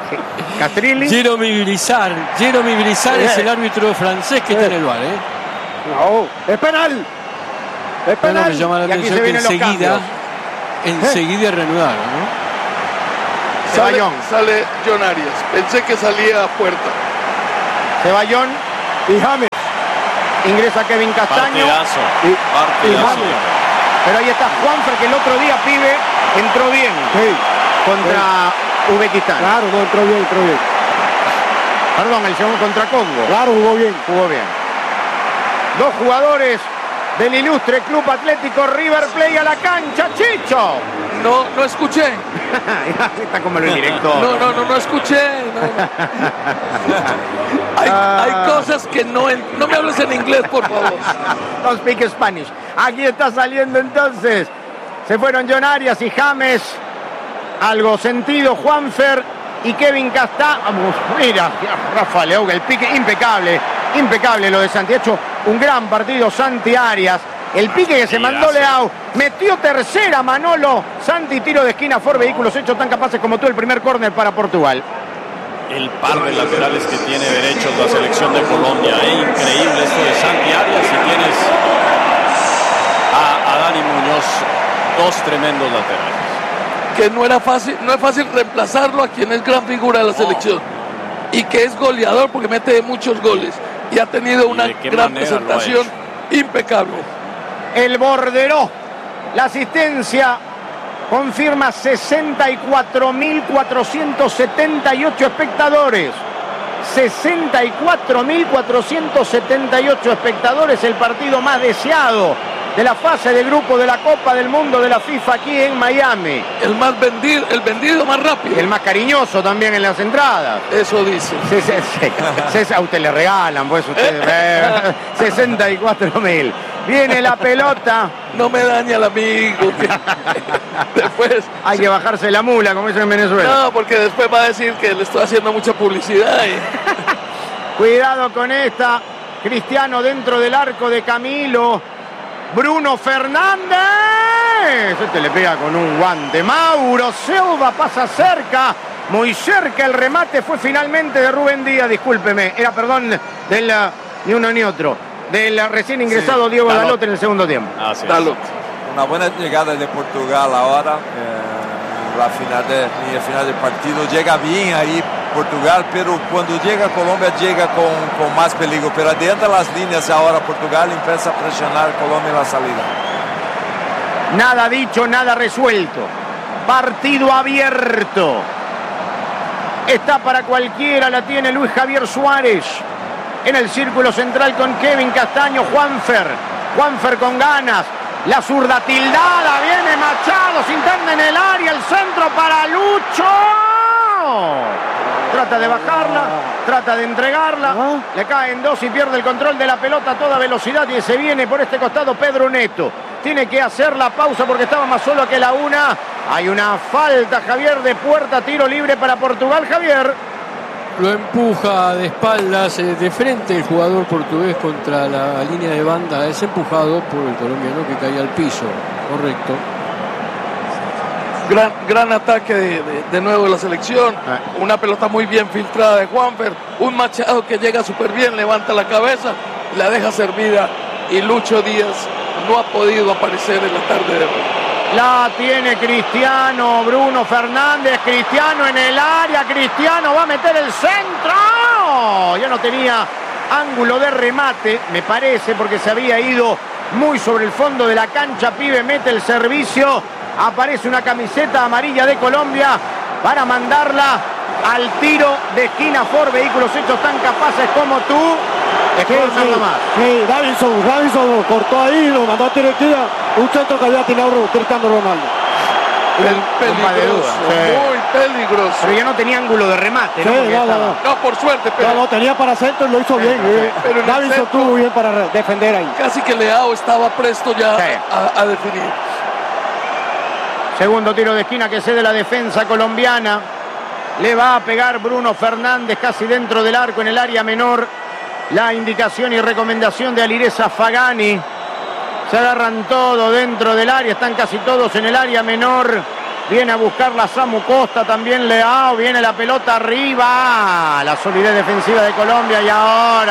Castrilli. Jeremy Brizard, Jeremy Brizard es el árbitro francés que está en el bar, ¿eh? No, es penal. Es Pero penal. me llama la Y aquí atención se que vienen los enseguida, cambios. enseguida reanudaron, ¿no? Sale, Ceballos. sale John Arias. Pensé que salía a puerta. Ceballos. Y James. Ingresa Kevin Castaño. Partidazo. Y, y Partidazo. James. Pero ahí está Juanfer, que el otro día, pibe, entró bien Sí, contra Uzbekistán. claro, no, entró bien, entró bien. Perdón, el segundo contra Congo. Claro, jugó bien. Jugó bien. Dos jugadores del ilustre Club Atlético River Plate a la cancha, Chicho. No, no escuché. Está como el director. No, no, no, no escuché. no. Hay, Ah. hay cosas que no... en- no me hables en inglés, por favor. No speak Spanish. Aquí está saliendo entonces. Se fueron John Arias y James. Algo sentido, Juanfer y Kevin Castaño. Mira, Rafa León, el pique impecable. Impecable lo de Santi. Ha hecho un gran partido Santi Arias. El pique que se mandó Leao. Metió tercera Manolo. Santi, tiro de esquina, Ford Vehículos, hechos tan capaces como tú. El primer córner para Portugal. El par de laterales que tiene derechos la selección de Colombia. Es increíble esto de Santi Arias. Y tienes a, a Dani Muñoz, dos tremendos laterales. Que no era fácil, no es fácil reemplazarlo a quien es gran figura de la selección. Y que es goleador porque mete muchos goles. Y ha tenido una de qué gran manera lo ha presentación impecable. El borderó. La asistencia confirma sesenta y cuatro mil cuatrocientos setenta y ocho espectadores. sesenta y cuatro mil cuatrocientos setenta y ocho espectadores, el partido más deseado de la fase de grupo de la Copa del Mundo de la FIFA aquí en Miami. El más vendido, el vendido más rápido. El más cariñoso también en las entradas. Eso dice. Sí, sí, sí. Sí, a usted le regalan, pues ustedes. eh, sesenta y cuatro mil. Viene la pelota. No me daña el amigo. que- después. Hay que bajarse la mula, como dicen en Venezuela. No, porque después va a decir que le estoy haciendo mucha publicidad. y- Cuidado con esta. Cristiano dentro del arco de Camilo. Bruno Fernández. Este le pega con un guante. Mauro Silva pasa cerca. Muy cerca el remate fue finalmente de Rubén Díaz. Discúlpeme. Era, perdón, del uh, ni uno ni otro. Del uh, recién ingresado Sí, Diego Dalot. Dalot en el segundo tiempo. Así es. Dalot. Una buena llegada de Portugal ahora, eh, la final de, en el final del partido. Llega bien ahí Portugal, pero cuando llega Colombia llega con, con más peligro. Pero adentro de las líneas ahora Portugal empieza a presionar Colombia en la salida. Nada dicho, nada resuelto. Partido abierto. Está para cualquiera, la tiene Luis Javier Suárez. En el círculo central con Kevin Castaño, Juanfer. Juanfer con ganas. La zurda tildada, viene Machado, se interna en el área, el centro para Lucho. Trata de bajarla, trata de entregarla, le cae en dos y pierde el control de la pelota a toda velocidad y se viene por este costado Pedro Neto. Tiene que hacer la pausa porque estaba más solo que la una. Hay una falta, Javier, de puerta, tiro libre para Portugal, Javier. Lo empuja de espaldas, eh, de frente el jugador portugués contra la línea de banda. Es empujado por el colombiano que cae al piso. Correcto. Gran, gran ataque de, de- de nuevo de la selección. Una pelota muy bien filtrada de Juanfer. Un Machado que llega súper bien, levanta la cabeza, la deja servida. Y Lucho Díaz no ha podido aparecer en la tarde de hoy. La tiene Cristiano, Bruno Fernández, Cristiano en el área, Cristiano va a meter el centro. Ya no tenía ángulo de remate, me parece, porque se había ido muy sobre el fondo de la cancha. Pibe mete el servicio, aparece una camiseta amarilla de Colombia para mandarla al tiro de esquina. Ford Vehículos, hechos tan capaces como tú. Sí, Escorza sí, nomás. sí, Davinson, Davinson lo cortó ahí, lo mandó a tiro de esquina. Un centro que había tirado Cristiano Ronaldo. Compa de Peligroso, duda, sí. muy peligroso. Pero ya no tenía ángulo de remate, ¿no? Sí, Porque no, no, estaba- no. No, por suerte, pero No, no, tenía para centro y lo hizo bien. eh. pero en el Davinson centro- estuvo bien para re- defender ahí. casi que Leao estaba presto ya Sí. a, a definir. Segundo tiro de esquina que cede la defensa colombiana. Le va a pegar Bruno Fernández casi dentro del arco en el área menor. La indicación y recomendación de Alireza Fagani. Se agarran todo dentro del área, están casi todos en el área menor. Viene a buscar la Samu Costa, también Leao, viene la pelota arriba. La solidez defensiva de Colombia y ahora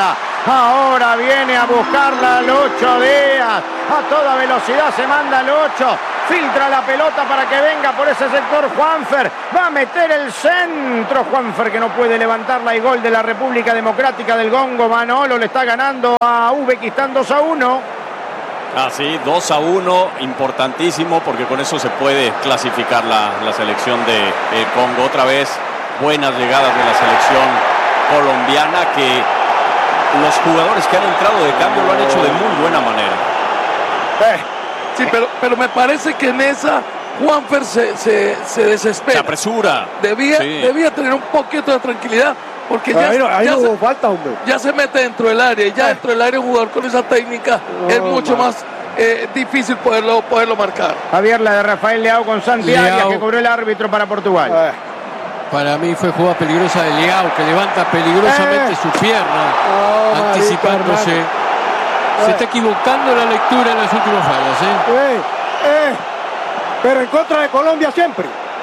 Ahora viene a buscarla al ocho Díaz. A toda velocidad se manda al ocho. Filtra la pelota para que venga por ese sector Juanfer. Va a meter el centro. Juanfer que no puede levantarla y gol de la República Democrática del Congo. Manolo le está ganando a Uzbekistán dos a uno. Así, dos a uno, importantísimo porque con eso se puede clasificar la, la selección de eh, Congo. Otra vez, buenas llegadas de la selección colombiana que los jugadores que han entrado de cambio lo han hecho de muy buena manera. Eh, sí, pero, pero me parece que en esa Juanfer se, se, se desespera. Se apresura. Debía, sí. debía tener un poquito de tranquilidad porque ya, ahí no, ahí ya, no se, hubo falta, hombre. ya se mete dentro del área. Ya dentro del área un jugador con esa técnica no, es mucho man. más eh, difícil poderlo, poderlo marcar. Javier, la de Rafael Leao con Santi Leao. Arias que cobró el árbitro para Portugal. Eh. Para mí fue jugada peligrosa de Leao, que levanta peligrosamente Eh. su pierna, Oh, anticipándose. marica, Se Eh. está equivocando la lectura en las últimas fallas, ¿eh? Eh, eh, pero en contra de Colombia siempre.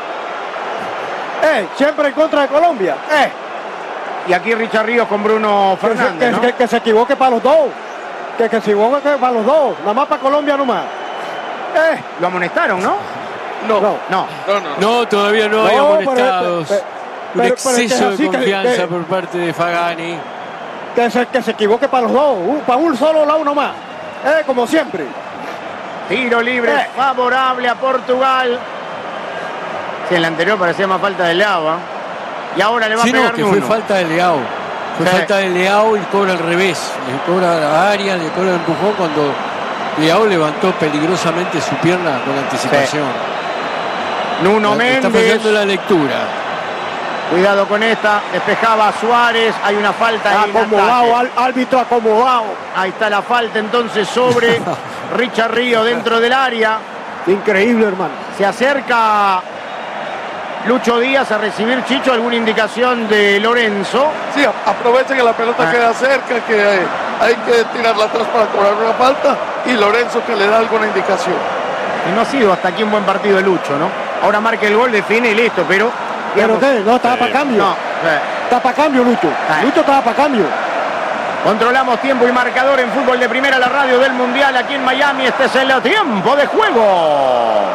Eh, siempre en contra de Colombia. Eh. Y aquí Richard Ríos con Bruno Que se, Fernández, que- ¿no? que- que se equivoque para los dos. Que, que se equivoque para los dos. Nada más para Colombia nomás. Eh, Lo amonestaron, ¿no? No, no, No. no. no. No, todavía no hay No, amonestados. pero- Un pero- pero es que es exceso así de que- confianza que- por parte de Fagani. que, se, que se equivoque para los dos. Uh, para un solo lado nomás. Eh, como siempre. Tiro libre Eh. favorable a Portugal. Sí, en la anterior parecía más falta de Leao, ¿eh? Y ahora le va Sí, a pegar no, que Nuno. fue falta de Leao. Fue Sí. falta de Leao y cobra al revés. Le cobra a Arias, le cobra el empujón cuando Leao levantó peligrosamente su pierna con anticipación. Nuno Está Méndez. fallando la lectura. Cuidado con esta. Despejaba a Suárez. Hay una falta ahí en Acomodado, ataque. al, árbitro acomodado. Ahí está la falta entonces sobre Richard Ríos dentro del área. Increíble, hermano. Se acerca Lucho Díaz a recibir, Chicho, alguna indicación de Lorenzo. Sí, a- aprovecha que la pelota Ah. queda cerca, que eh, hay que tirarla atrás para cobrar una falta y Lorenzo que le da alguna indicación. Y no ha sido hasta aquí un buen partido de Lucho, ¿no? Ahora marca el gol, define y listo, pero... ¿Pero qué? No, estaba Sí. para cambio. No, eh, Está para cambio, Lucho. Ah. Lucho estaba para cambio. controlamos tiempo y marcador en fútbol de primera, la radio del Mundial aquí en Miami. Este es el tiempo de juego.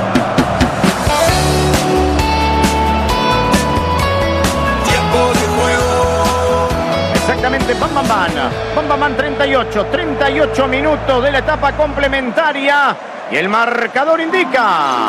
Exactamente, Bam Bam Bam. Bam Bam Bam treinta y ocho, treinta y ocho minutos de la etapa complementaria. Y el marcador indica...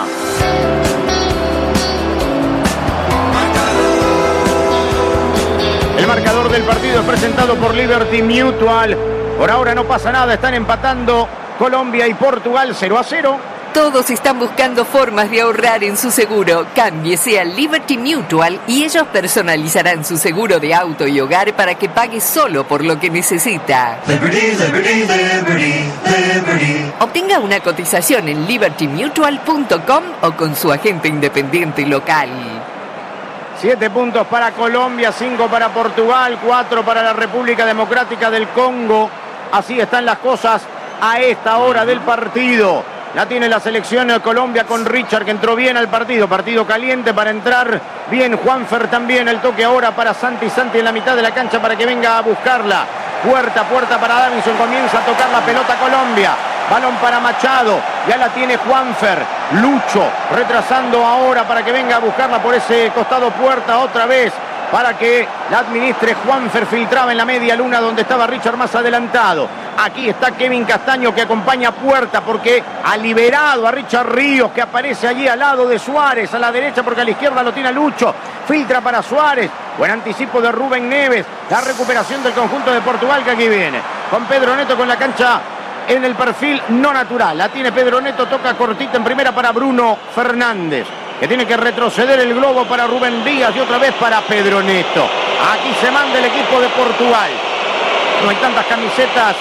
El marcador del partido es presentado por Liberty Mutual. Por ahora no pasa nada, están empatando Colombia y Portugal cero a cero. Todos están buscando formas de ahorrar en su seguro. Cámbiese a Liberty Mutual y ellos personalizarán su seguro de auto y hogar para que pague solo por lo que necesita. Liberty, liberty, liberty, liberty. Obtenga una cotización en liberty mutual punto com o con su agente independiente local. Siete puntos para Colombia, cinco para Portugal, cuatro para la República Democrática del Congo. Así están las cosas a esta hora del partido. La tiene la selección de Colombia con Richard, que entró bien al partido. Partido caliente para entrar bien. Juanfer también. El toque ahora para Santi. Santi en la mitad de la cancha para que venga a buscarla. Puerta, puerta para Davinson. Comienza a tocar la pelota Colombia. Balón para Machado. Ya la tiene Juanfer. Lucho retrasando ahora para que venga a buscarla por ese costado. Puerta otra vez para que la administre Juanfer. Filtraba en la media luna donde estaba Richard más adelantado. Aquí está Kevin Castaño que acompaña a Puerta porque ha liberado a Richard Ríos, que aparece allí al lado de Suárez, a la derecha porque a la izquierda lo tiene Lucho. Filtra para Suárez. Buen anticipo de Rubén Neves. La recuperación del conjunto de Portugal que aquí viene. Con Pedro Neto con la cancha en el perfil no natural. La tiene Pedro Neto, toca cortita en primera para Bruno Fernández, que tiene que retroceder el globo para Rubén Díaz y otra vez para Pedro Neto. Aquí se manda el equipo de Portugal. No hay tantas camisetas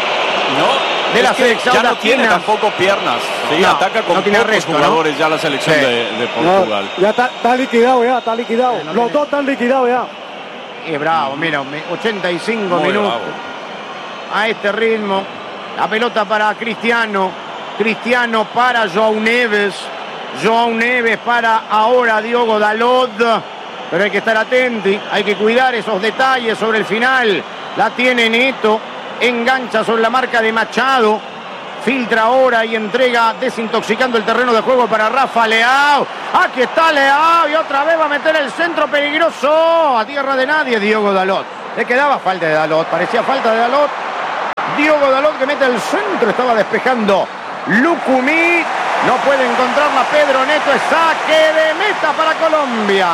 No, de la es que selección ya no latina. tiene tampoco piernas. Sí, No, ataca con no tiene pocos resto, ¿no? jugadores ya la selección Sí. de, de No, Portugal. ya está, está liquidado, ya, está liquidado. no Los tiene- dos están liquidados ya. Es bravo, mira, ochenta y cinco Muy minutos. bravo. A este ritmo. La pelota para Cristiano. Cristiano para João Neves. João Neves para ahora Diogo Dalot. Pero hay que estar atentos, hay que cuidar esos detalles sobre el final. La tiene Neto. Engancha sobre la marca de Machado. Filtra ahora y entrega desintoxicando el terreno de juego para Rafa Leao. Aquí está Leao y otra vez va a meter el centro peligroso. A tierra de nadie Diogo Dalot. Le quedaba falta de Dalot. Parecía falta de Dalot. Diogo Dalot que mete el centro. Estaba despejando Lucumí. No puede encontrarla Pedro Neto. Es saque de meta para Colombia.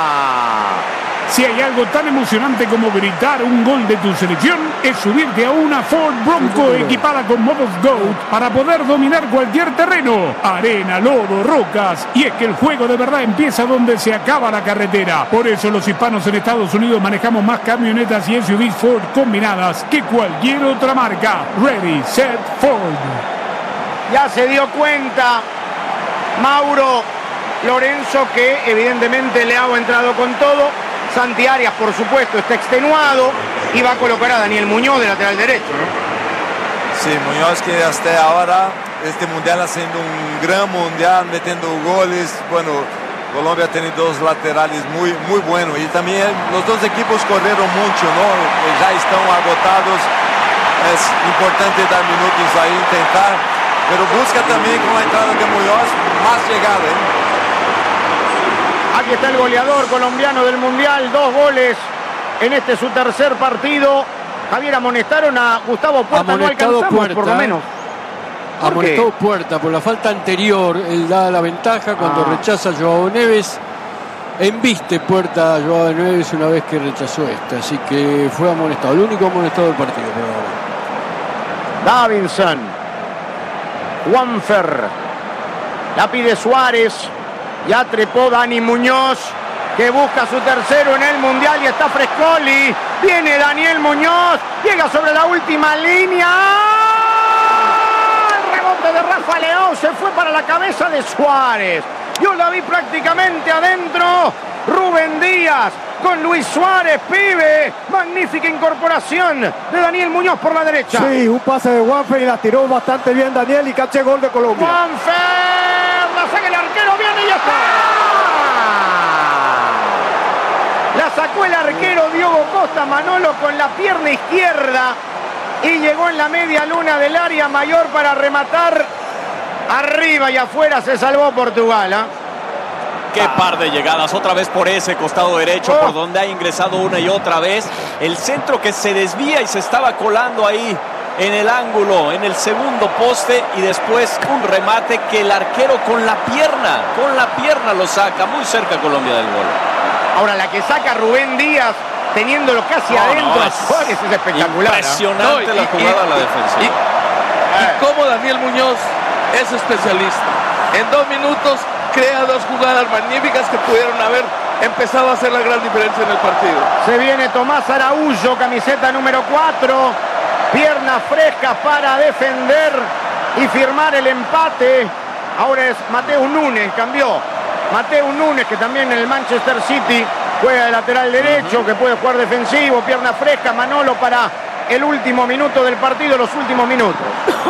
Si hay algo tan emocionante como gritar un gol de tu selección, es subirte a una Ford Bronco equipada con modos GOAT para poder dominar cualquier terreno, arena, lodo, rocas. Y es que el juego de verdad empieza donde se acaba la carretera. Por eso los hispanos en Estados Unidos manejamos más camionetas y S U Vs Ford combinadas que cualquier otra marca. Ready, set, Ford. Ya se dio cuenta Mauro Lorenzo que evidentemente Leao ha entrado con todo. Santi Arias, por supuesto, está extenuado y va a colocar a Daniel Muñoz de lateral derecho, ¿no? Sí, Muñoz que hasta ahora, este mundial haciendo un gran mundial, metiendo goles. Bueno, Colombia tiene dos laterales muy, muy buenos y también los dos equipos corrieron mucho, ¿no? Ya están agotados, es importante dar minutos ahí, intentar, pero busca también con la entrada de Muñoz más llegada, ¿eh? Aquí está el goleador colombiano del Mundial, dos goles en este su tercer partido. Javier, amonestaron a Gustavo Puerta, no alcanzamos Puerta, por lo menos. Amonestó Puerta por la falta anterior, él da la ventaja cuando ah. rechaza a Joao Neves. Embiste Puerta a Joao Neves una vez que rechazó esta, así que fue amonestado, el único amonestado del partido por ahora. Davinson, Juanfer, la pide Suárez. Ya trepó Dani Muñoz, que busca su tercero en el Mundial y está Frescoli. Viene Daniel Muñoz, llega sobre la última línea. El rebote de Rafa Leao se fue para la cabeza de Suárez. Yo la vi prácticamente adentro. Rubén Díaz con Luis Suárez, pibe. Magnífica incorporación de Daniel Muñoz por la derecha. Sí, un pase de Juanfer y la tiró bastante bien Daniel y caché gol de Colombia. Juanfer, la saca el arquero, viene y ya está. La sacó el arquero Diogo Costa, Manolo con la pierna izquierda y llegó en la media luna del área mayor para rematar. Arriba y afuera se salvó Portugal, ¿eh? Qué par de llegadas, otra vez por ese costado derecho, oh. por donde ha ingresado una y otra vez. El centro que se desvía y se estaba colando ahí en el ángulo, en el segundo poste, y después un remate que el arquero con la pierna, con la pierna lo saca, muy cerca Colombia del gol. Ahora la que saca Rubén Díaz, teniéndolo casi no, adentro, no, es, Suárez es espectacular. Impresionante no, y, la jugada a la defensiva. Y, y, y cómo Daniel Muñoz es especialista. En dos minutos crea dos jugadas magníficas que pudieron haber empezado a hacer la gran diferencia en el partido. Se viene Tomás Araújo, camiseta número cuatro, piernas frescas para defender y firmar el empate. Ahora es Mateus Núñez, cambió. Mateus Núñez, que también en el Manchester City juega de lateral derecho, uh-huh. que puede jugar defensivo, pierna fresca, Manolo para el último minuto del partido, los últimos minutos.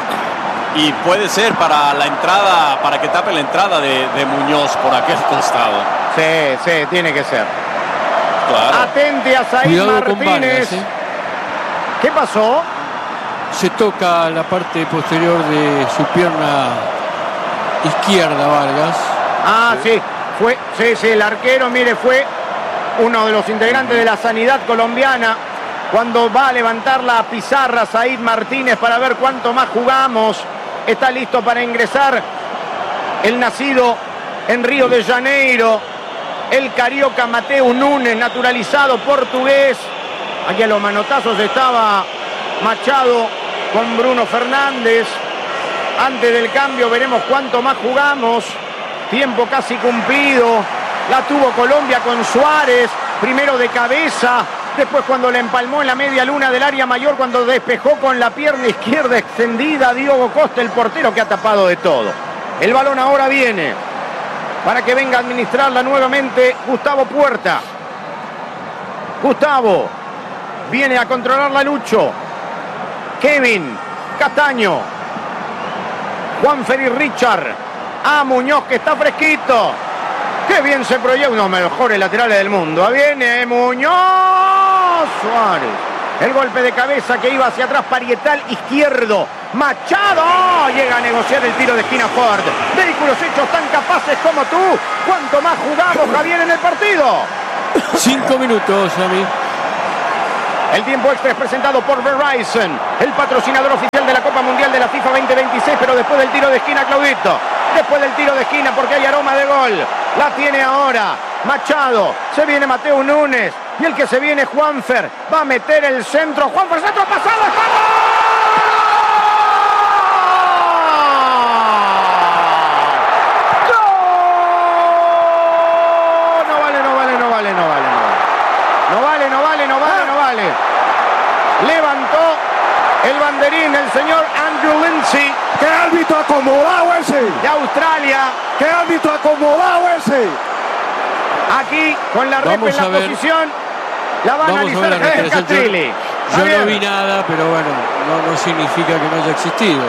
Y puede ser para la entrada, para que tape la entrada de, de Muñoz por aquel costado. Sí, sí, tiene que ser. Claro. Atente a Said Martínez. Vargas, ¿eh? ¿Qué pasó? Se toca la parte posterior de su pierna izquierda, Vargas. Ah, sí, sí fue, sí, sí, el arquero, mire, fue uno de los integrantes de la sanidad colombiana. Cuando va a levantar la pizarra Said Martínez para ver cuánto más jugamos. Está listo para ingresar el nacido en Río de Janeiro, el carioca Mateus Núñez, naturalizado portugués. Aquí a los manotazos estaba Machado con Bruno Fernández. Antes del cambio veremos cuánto más jugamos. Tiempo casi cumplido. La tuvo Colombia con Suárez, primero de cabeza. Después cuando le empalmó en la media luna del área mayor, cuando despejó con la pierna izquierda extendida Diogo Costa, el portero que ha tapado de todo. El balón ahora viene para que venga a administrarla nuevamente Gustavo Puerta. Gustavo viene a controlarla Lucho. Kevin Castaño. Juanfer y Richard. A Muñoz que está fresquito. Qué bien se proyecta, uno de los mejores laterales del mundo. Viene Muñoz. Suárez. El golpe de cabeza que iba hacia atrás, parietal izquierdo. Machado, ¡oh! Llega a negociar el tiro de esquina Ford. Vehículos hechos tan capaces como tú. ¿Cuánto más jugamos, Javier, en el partido? Cinco minutos, a mí. El tiempo extra es presentado por Verizon, el patrocinador oficial de la Copa Mundial de la FIFA veinte veintiséis, pero después del tiro de esquina, Claudito. Después del tiro de esquina, porque hay aroma de gol. La tiene ahora Machado. Se viene Mateo Núñez. Y el que se viene, Juanfer. Va a meter el centro. Juanfer, centro pasado. ¡Es gol! No vale, no vale, no vale, no vale. No vale, no vale, no vale, no vale. Levantó el banderín el señor Andrew Lindsay. ¡Qué árbitro acomodado ese! De Australia. ¡Qué árbitro acomodado ese! Aquí con la rep en la posición. La va a Vamos analizar a ver la Javier Castrilli. Yo, yo no vi nada, pero bueno, no, no significa que no haya existido.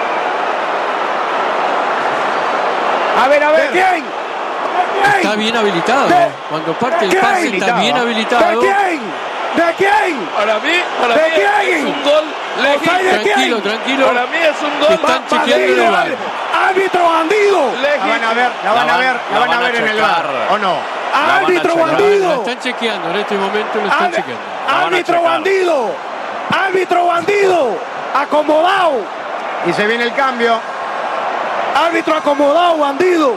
A ver, a ver. ¿De quién? Está bien habilitado. ¿De? Cuando parte el ¿Qué? pase está bien ¿De habilitado. quién? ¿De quién? Para mí, para ¿De mí quién? es un gol legítimo. ¿de quién? Tranquilo, tranquilo. Para mí es un gol Están chequeando en el VAR. ¡Árbitro bandido! La van a ver, la van a ver, la van a ver en el bar, ¿o no? ¡Árbitro Lo bandido! están chequeando, en este momento lo están Ar- chequeando. ¡Árbitro bandido! ¡Árbitro bandido! ¡Acomodado! Y se viene el cambio. ¡Árbitro acomodado, bandido!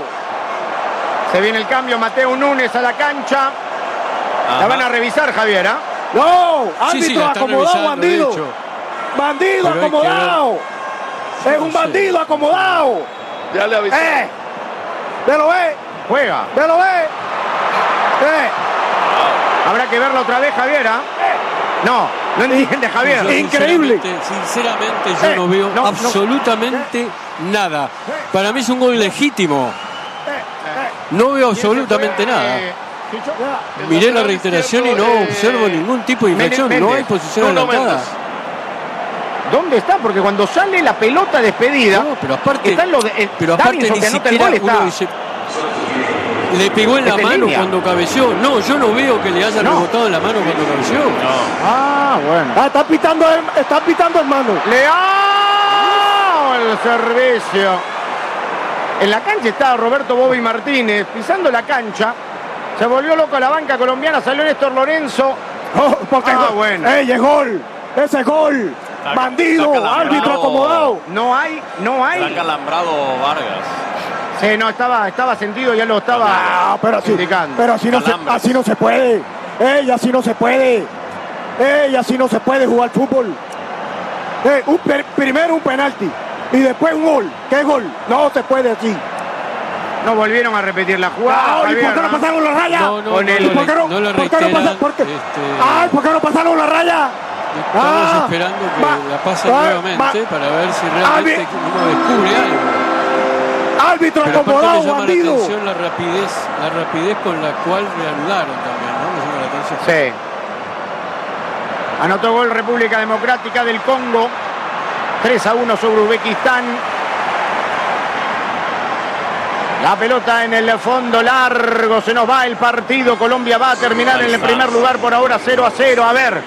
Se viene el cambio. Mateo Núñez a la cancha. La van a revisar, Javier, ¿ah? ¡No! Sí, sí, ¡Árbitro la están acomodado, revisando, bandido! de hecho. ¡Bandido Pero hay que acomodado! ¡Es No un sé. bandido acomodado! Ya le avisé. ¡Eh! ¿Ve lo ve? Juega. ¿Ve lo ve? ¡Eh! Habrá que verlo otra vez, Javier, ¿ah? No, no entiende, Javier. Yo, Increíble. Sinceramente, sinceramente yo Eh, no veo no, no. absolutamente nada. Para mí es un gol legítimo. No veo absolutamente nada. Eh, Miré la reiteración y no observo ningún tipo de infracción. Méndez, No hay posición Bruno adelantada. Méndez. ¿Dónde está? Porque cuando sale la pelota despedida, No, pero aparte, está en lo de, eh, pero aparte Davinson, ni que anota el siquiera gol, está. uno dice, le pegó en la Está en mano línea. cuando cabeció. No, yo no veo que le haya No. rebotado en la mano cuando cabeció. Ah, bueno. Ah, está pitando, el- está pitando, hermano. Leao el servicio. En la cancha estaba Roberto Bobby Martínez pisando la cancha. Se volvió loco la banca colombiana. Salió Néstor Lorenzo. Oh, porque Ah, bueno. ¡Ey, es gol! ¡Ese es gol! Está- ¡Bandido! está calambrado. ¡Árbitro acomodado! No hay, no hay. Está calambrado Vargas. Sí, no, estaba, estaba sentido, ya lo estaba Ah, pero así, indicando. pero así no, se, Calambres. así no se puede. ¡Ey, así no se puede! ¡Ey, así no se puede jugar fútbol! Ey, un per- primero un penalti y después un gol. ¿Qué gol? No se puede así. No volvieron a repetir la jugada. Ah, ¿Y Javier, por qué no ¿no? pasaron la raya? No, no, Con no, el- ¿Y lo por qué no, re- no lo por qué no reiteran. pasaron? ¿Por qué? este, Ay, ¿por qué no pasaron la raya? Estamos Ah, esperando que va- la pasen va- nuevamente va- para ver si realmente Arbi- uno descubre algo. Árbitro Pero aparte acomodado, me llama la bandido. atención la rapidez, la rapidez con la cual reanudaron también, ¿no? Me llama la atención. Sí. Anotó gol República Democrática del Congo. tres a uno sobre Uzbekistán. La pelota en el fondo largo. Se nos va el partido. Colombia va a terminar en el primer lugar por ahora cero a cero. A ver.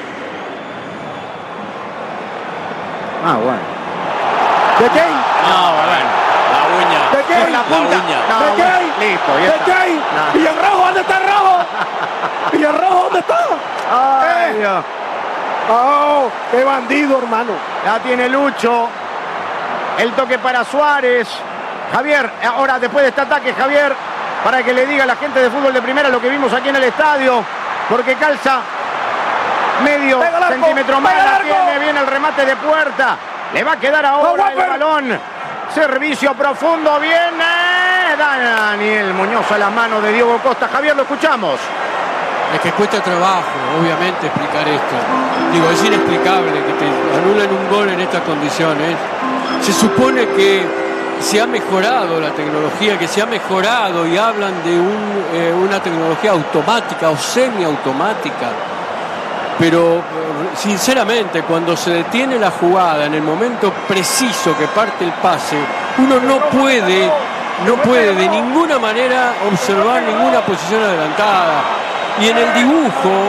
Ah, bueno. ¿De quién? No, bueno. La uña. ¿De quién? La punta. uña. No, ¿De bueno, quién? listo, ya ¿De está. quién? No. ¿Y el rojo? ¿Dónde está el rojo? ¿Y el rojo dónde está? Ay, Eh. Dios. ¡Oh! ¡Qué bandido, hermano! La tiene Lucho. El toque para Suárez. Javier, ahora después de este ataque, Javier, para que le diga a la gente de fútbol de primera lo que vimos aquí en el estadio, porque calza medio Pega el arco, centímetro más, pega el la arco. tiene bien el remate de Puerta. Le va a quedar ahora el Whopper. balón. Servicio profundo, viene Daniel Muñoz a la mano de Diego Costa. Javier, lo escuchamos. Es que cuesta trabajo, obviamente, explicar esto. Digo, es inexplicable que te anulen un gol en estas condiciones. Se supone que se ha mejorado la tecnología, que se ha mejorado y hablan de un, eh, una tecnología automática o semiautomática. Pero, eh, sinceramente, cuando se detiene la jugada en el momento preciso que parte el pase, uno no puede, no puede de ninguna manera observar ninguna posición adelantada. Y en el dibujo,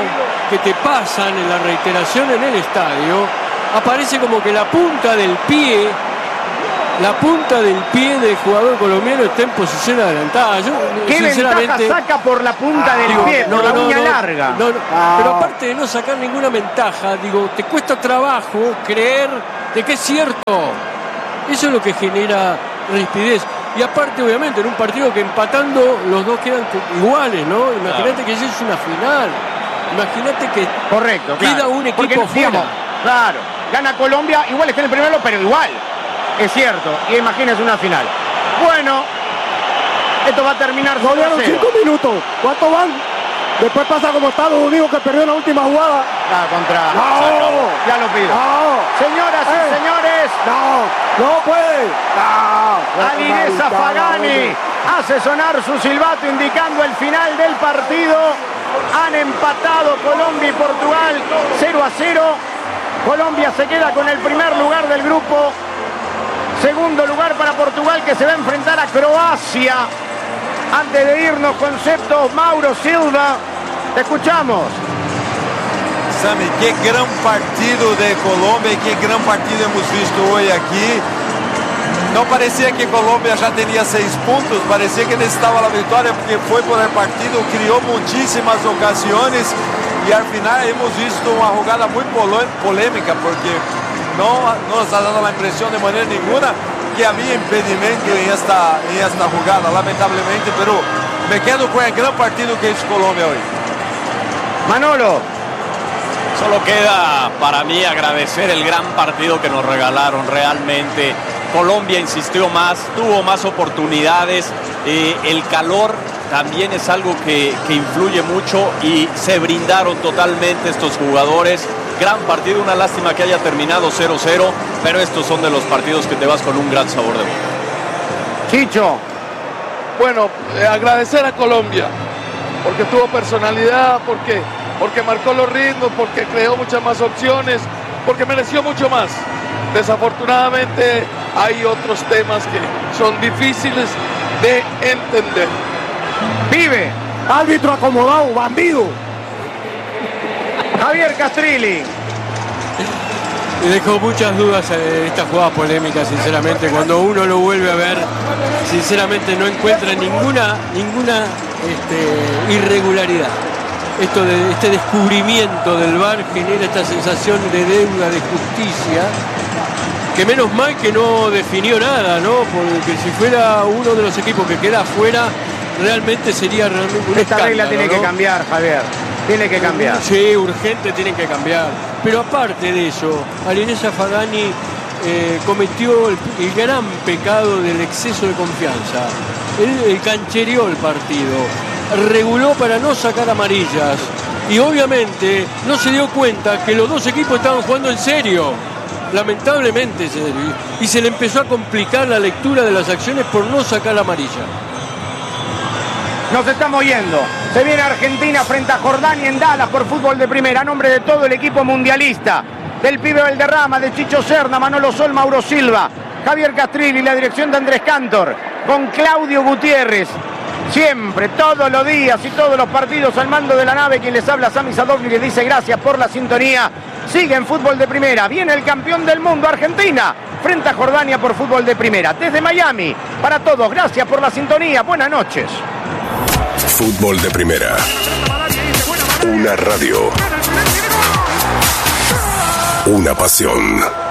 que te pasan en la reiteración en el estadio, aparece como que la punta del pie, la punta del pie del jugador colombiano está en posición adelantada. Yo, ¿Qué ventaja saca por la punta del digo, pie, no, por la no, uña no, larga? no, no, Ah. Pero aparte de no sacar ninguna ventaja, digo, te cuesta trabajo creer de que es cierto. Eso es lo que genera rispidez. Y aparte, obviamente, en un partido que empatando los dos quedan iguales, ¿no? Imagínate claro. que esa es una final. Imagínate que Correcto, queda claro. un equipo Porque, fuera. digamos, claro, gana Colombia, igual está en el primero, pero igual. Es cierto. Y imagínese una final. Bueno, esto va a terminar no dieron cinco minutos. ¿Cuánto van? Después pasa como Estados Unidos, que perdió en la última jugada. Ah, contra. No, ya lo pido. No. Señoras y eh. señores. No, no puede. No. Alireza Fagani hace sonar su silbato indicando el final del partido. Han empatado Colombia y Portugal cero a cero. Colombia se queda con el primer lugar del grupo. Segundo lugar para Portugal, que se va a enfrentar a Croacia. Antes de irnos, conceptos, Mauro Silva, te escuchamos. Sami, qué gran partido de Colombia y qué gran partido hemos visto hoy aquí. No parecía que Colombia ya tenía seis puntos, parecía que necesitaba la victoria porque fue por el partido, creó muchísimas ocasiones y al final hemos visto una jugada muy polémica porque no nos ha dado la impresión de manera ninguna que había impedimento en esta, en esta jugada, lamentablemente, pero me quedo con el gran partido que hizo Colombia hoy. Manolo. Solo queda para mí agradecer el gran partido que nos regalaron realmente. Colombia insistió más, tuvo más oportunidades, eh, el calor también es algo que, que influye mucho y se brindaron totalmente estos jugadores. Gran partido, una lástima que haya terminado cero cero, pero estos son de los partidos que te vas con un gran sabor de boca. Chicho. Bueno, eh, agradecer a Colombia, porque tuvo personalidad, porque, porque marcó los ritmos, porque creó muchas más opciones, porque mereció mucho más. Desafortunadamente hay otros temas que son difíciles de entender. Vive. Árbitro acomodado, bandido. Javier Castrilli. Me dejó muchas dudas eh, esta jugada polémica, sinceramente. Cuando uno lo vuelve a ver, sinceramente no encuentra ninguna, ninguna este, irregularidad. Esto de, este descubrimiento del V A R genera esta sensación de deuda, de justicia, que menos mal que no definió nada, ¿no? Porque si fuera uno de los equipos que queda afuera, realmente sería realmente un Esta regla tiene ¿no? que cambiar, Javier. Tiene que cambiar. Sí, urgente tiene que cambiar. Pero aparte de eso, Alireza Fagani eh, cometió el, el gran pecado del exceso de confianza. Él, él canchereó el partido, reguló para no sacar amarillas y obviamente no se dio cuenta que los dos equipos estaban jugando en serio. Lamentablemente, y se le empezó a complicar la lectura de las acciones por no sacar la amarilla. Nos estamos yendo. Se viene Argentina frente a Jordania en Dallas por Fútbol de Primera. A nombre de todo el equipo mundialista. Del Pibe Valderrama, de Chicho Serna, Manolo Sol, Mauro Silva, Javier Castrilli, la dirección de Andrés Cantor. Con Claudio Gutiérrez. Siempre, todos los días y todos los partidos al mando de la nave. Quien les habla, Sami Sadovnik, les dice gracias por la sintonía. Sigue en Fútbol de Primera. Viene el campeón del mundo, Argentina, frente a Jordania por Fútbol de Primera. Desde Miami, para todos, gracias por la sintonía. Buenas noches. Fútbol de Primera. Una radio. Una pasión.